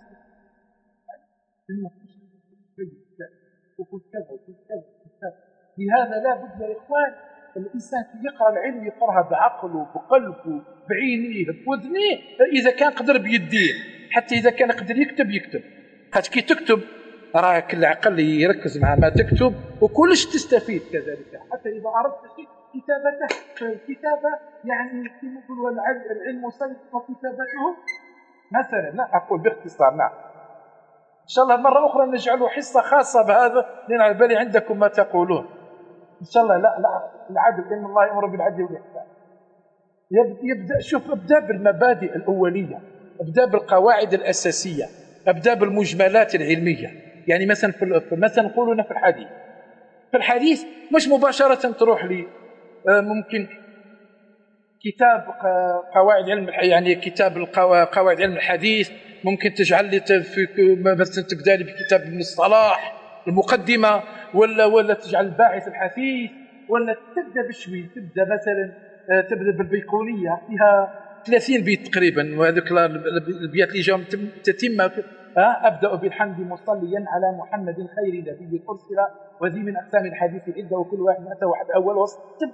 وكل كذا وكل كذا. لهذا لا بد يا إخوان الإنسان يقرأ العلم يقرأها بعقله بقلبه بعينيه بوذنيه، إذا كان قدر بيديه، حتى إذا كان قدر يكتب يكتب. خاطر كي تكتب راك العقل يركز مع ما تكتب وكلش تستفيد كذلك. حتى إذا عرفت شيء كتابته كتابة يعني كما يقولوا العلم سيد وكتابته مثلا. لا أقول باختصار نعم. إن شاء الله مرة أخرى نجعله حصة خاصة بهذا لأن على بالي عندكم ما تقولون إن شاء الله. لا لا العدل إن الله يأمر بالعدل والإحسان. يبدأ شوف ابدأ بالمبادئ الأولية، ابدأ بالقواعد الأساسية، ابدأ بالمجملات العلمية. يعني مثلا في مثلا نقولون في الحديث في الحديث مش مباشرة تروح لي ممكن كتاب قواعد علم يعني كتاب قواعد علم الحديث ممكن تجعل لي في مثلا تبدا لي بكتاب ابن الصلاح المقدمه، ولا ولا تجعل الباعث الحثيث، ولا تبدا بشوي تبدا مثلا تبدا بالبيقونيه فيها ثلاثين بيت تقريبا، وهذوك البيات اللي جاهم تتم. أبدأ بالحمد مصليا على محمد خير نبي أرسل، وذي من أقسام الحديث عدة، وكل واحد أتى واحد أول وسط.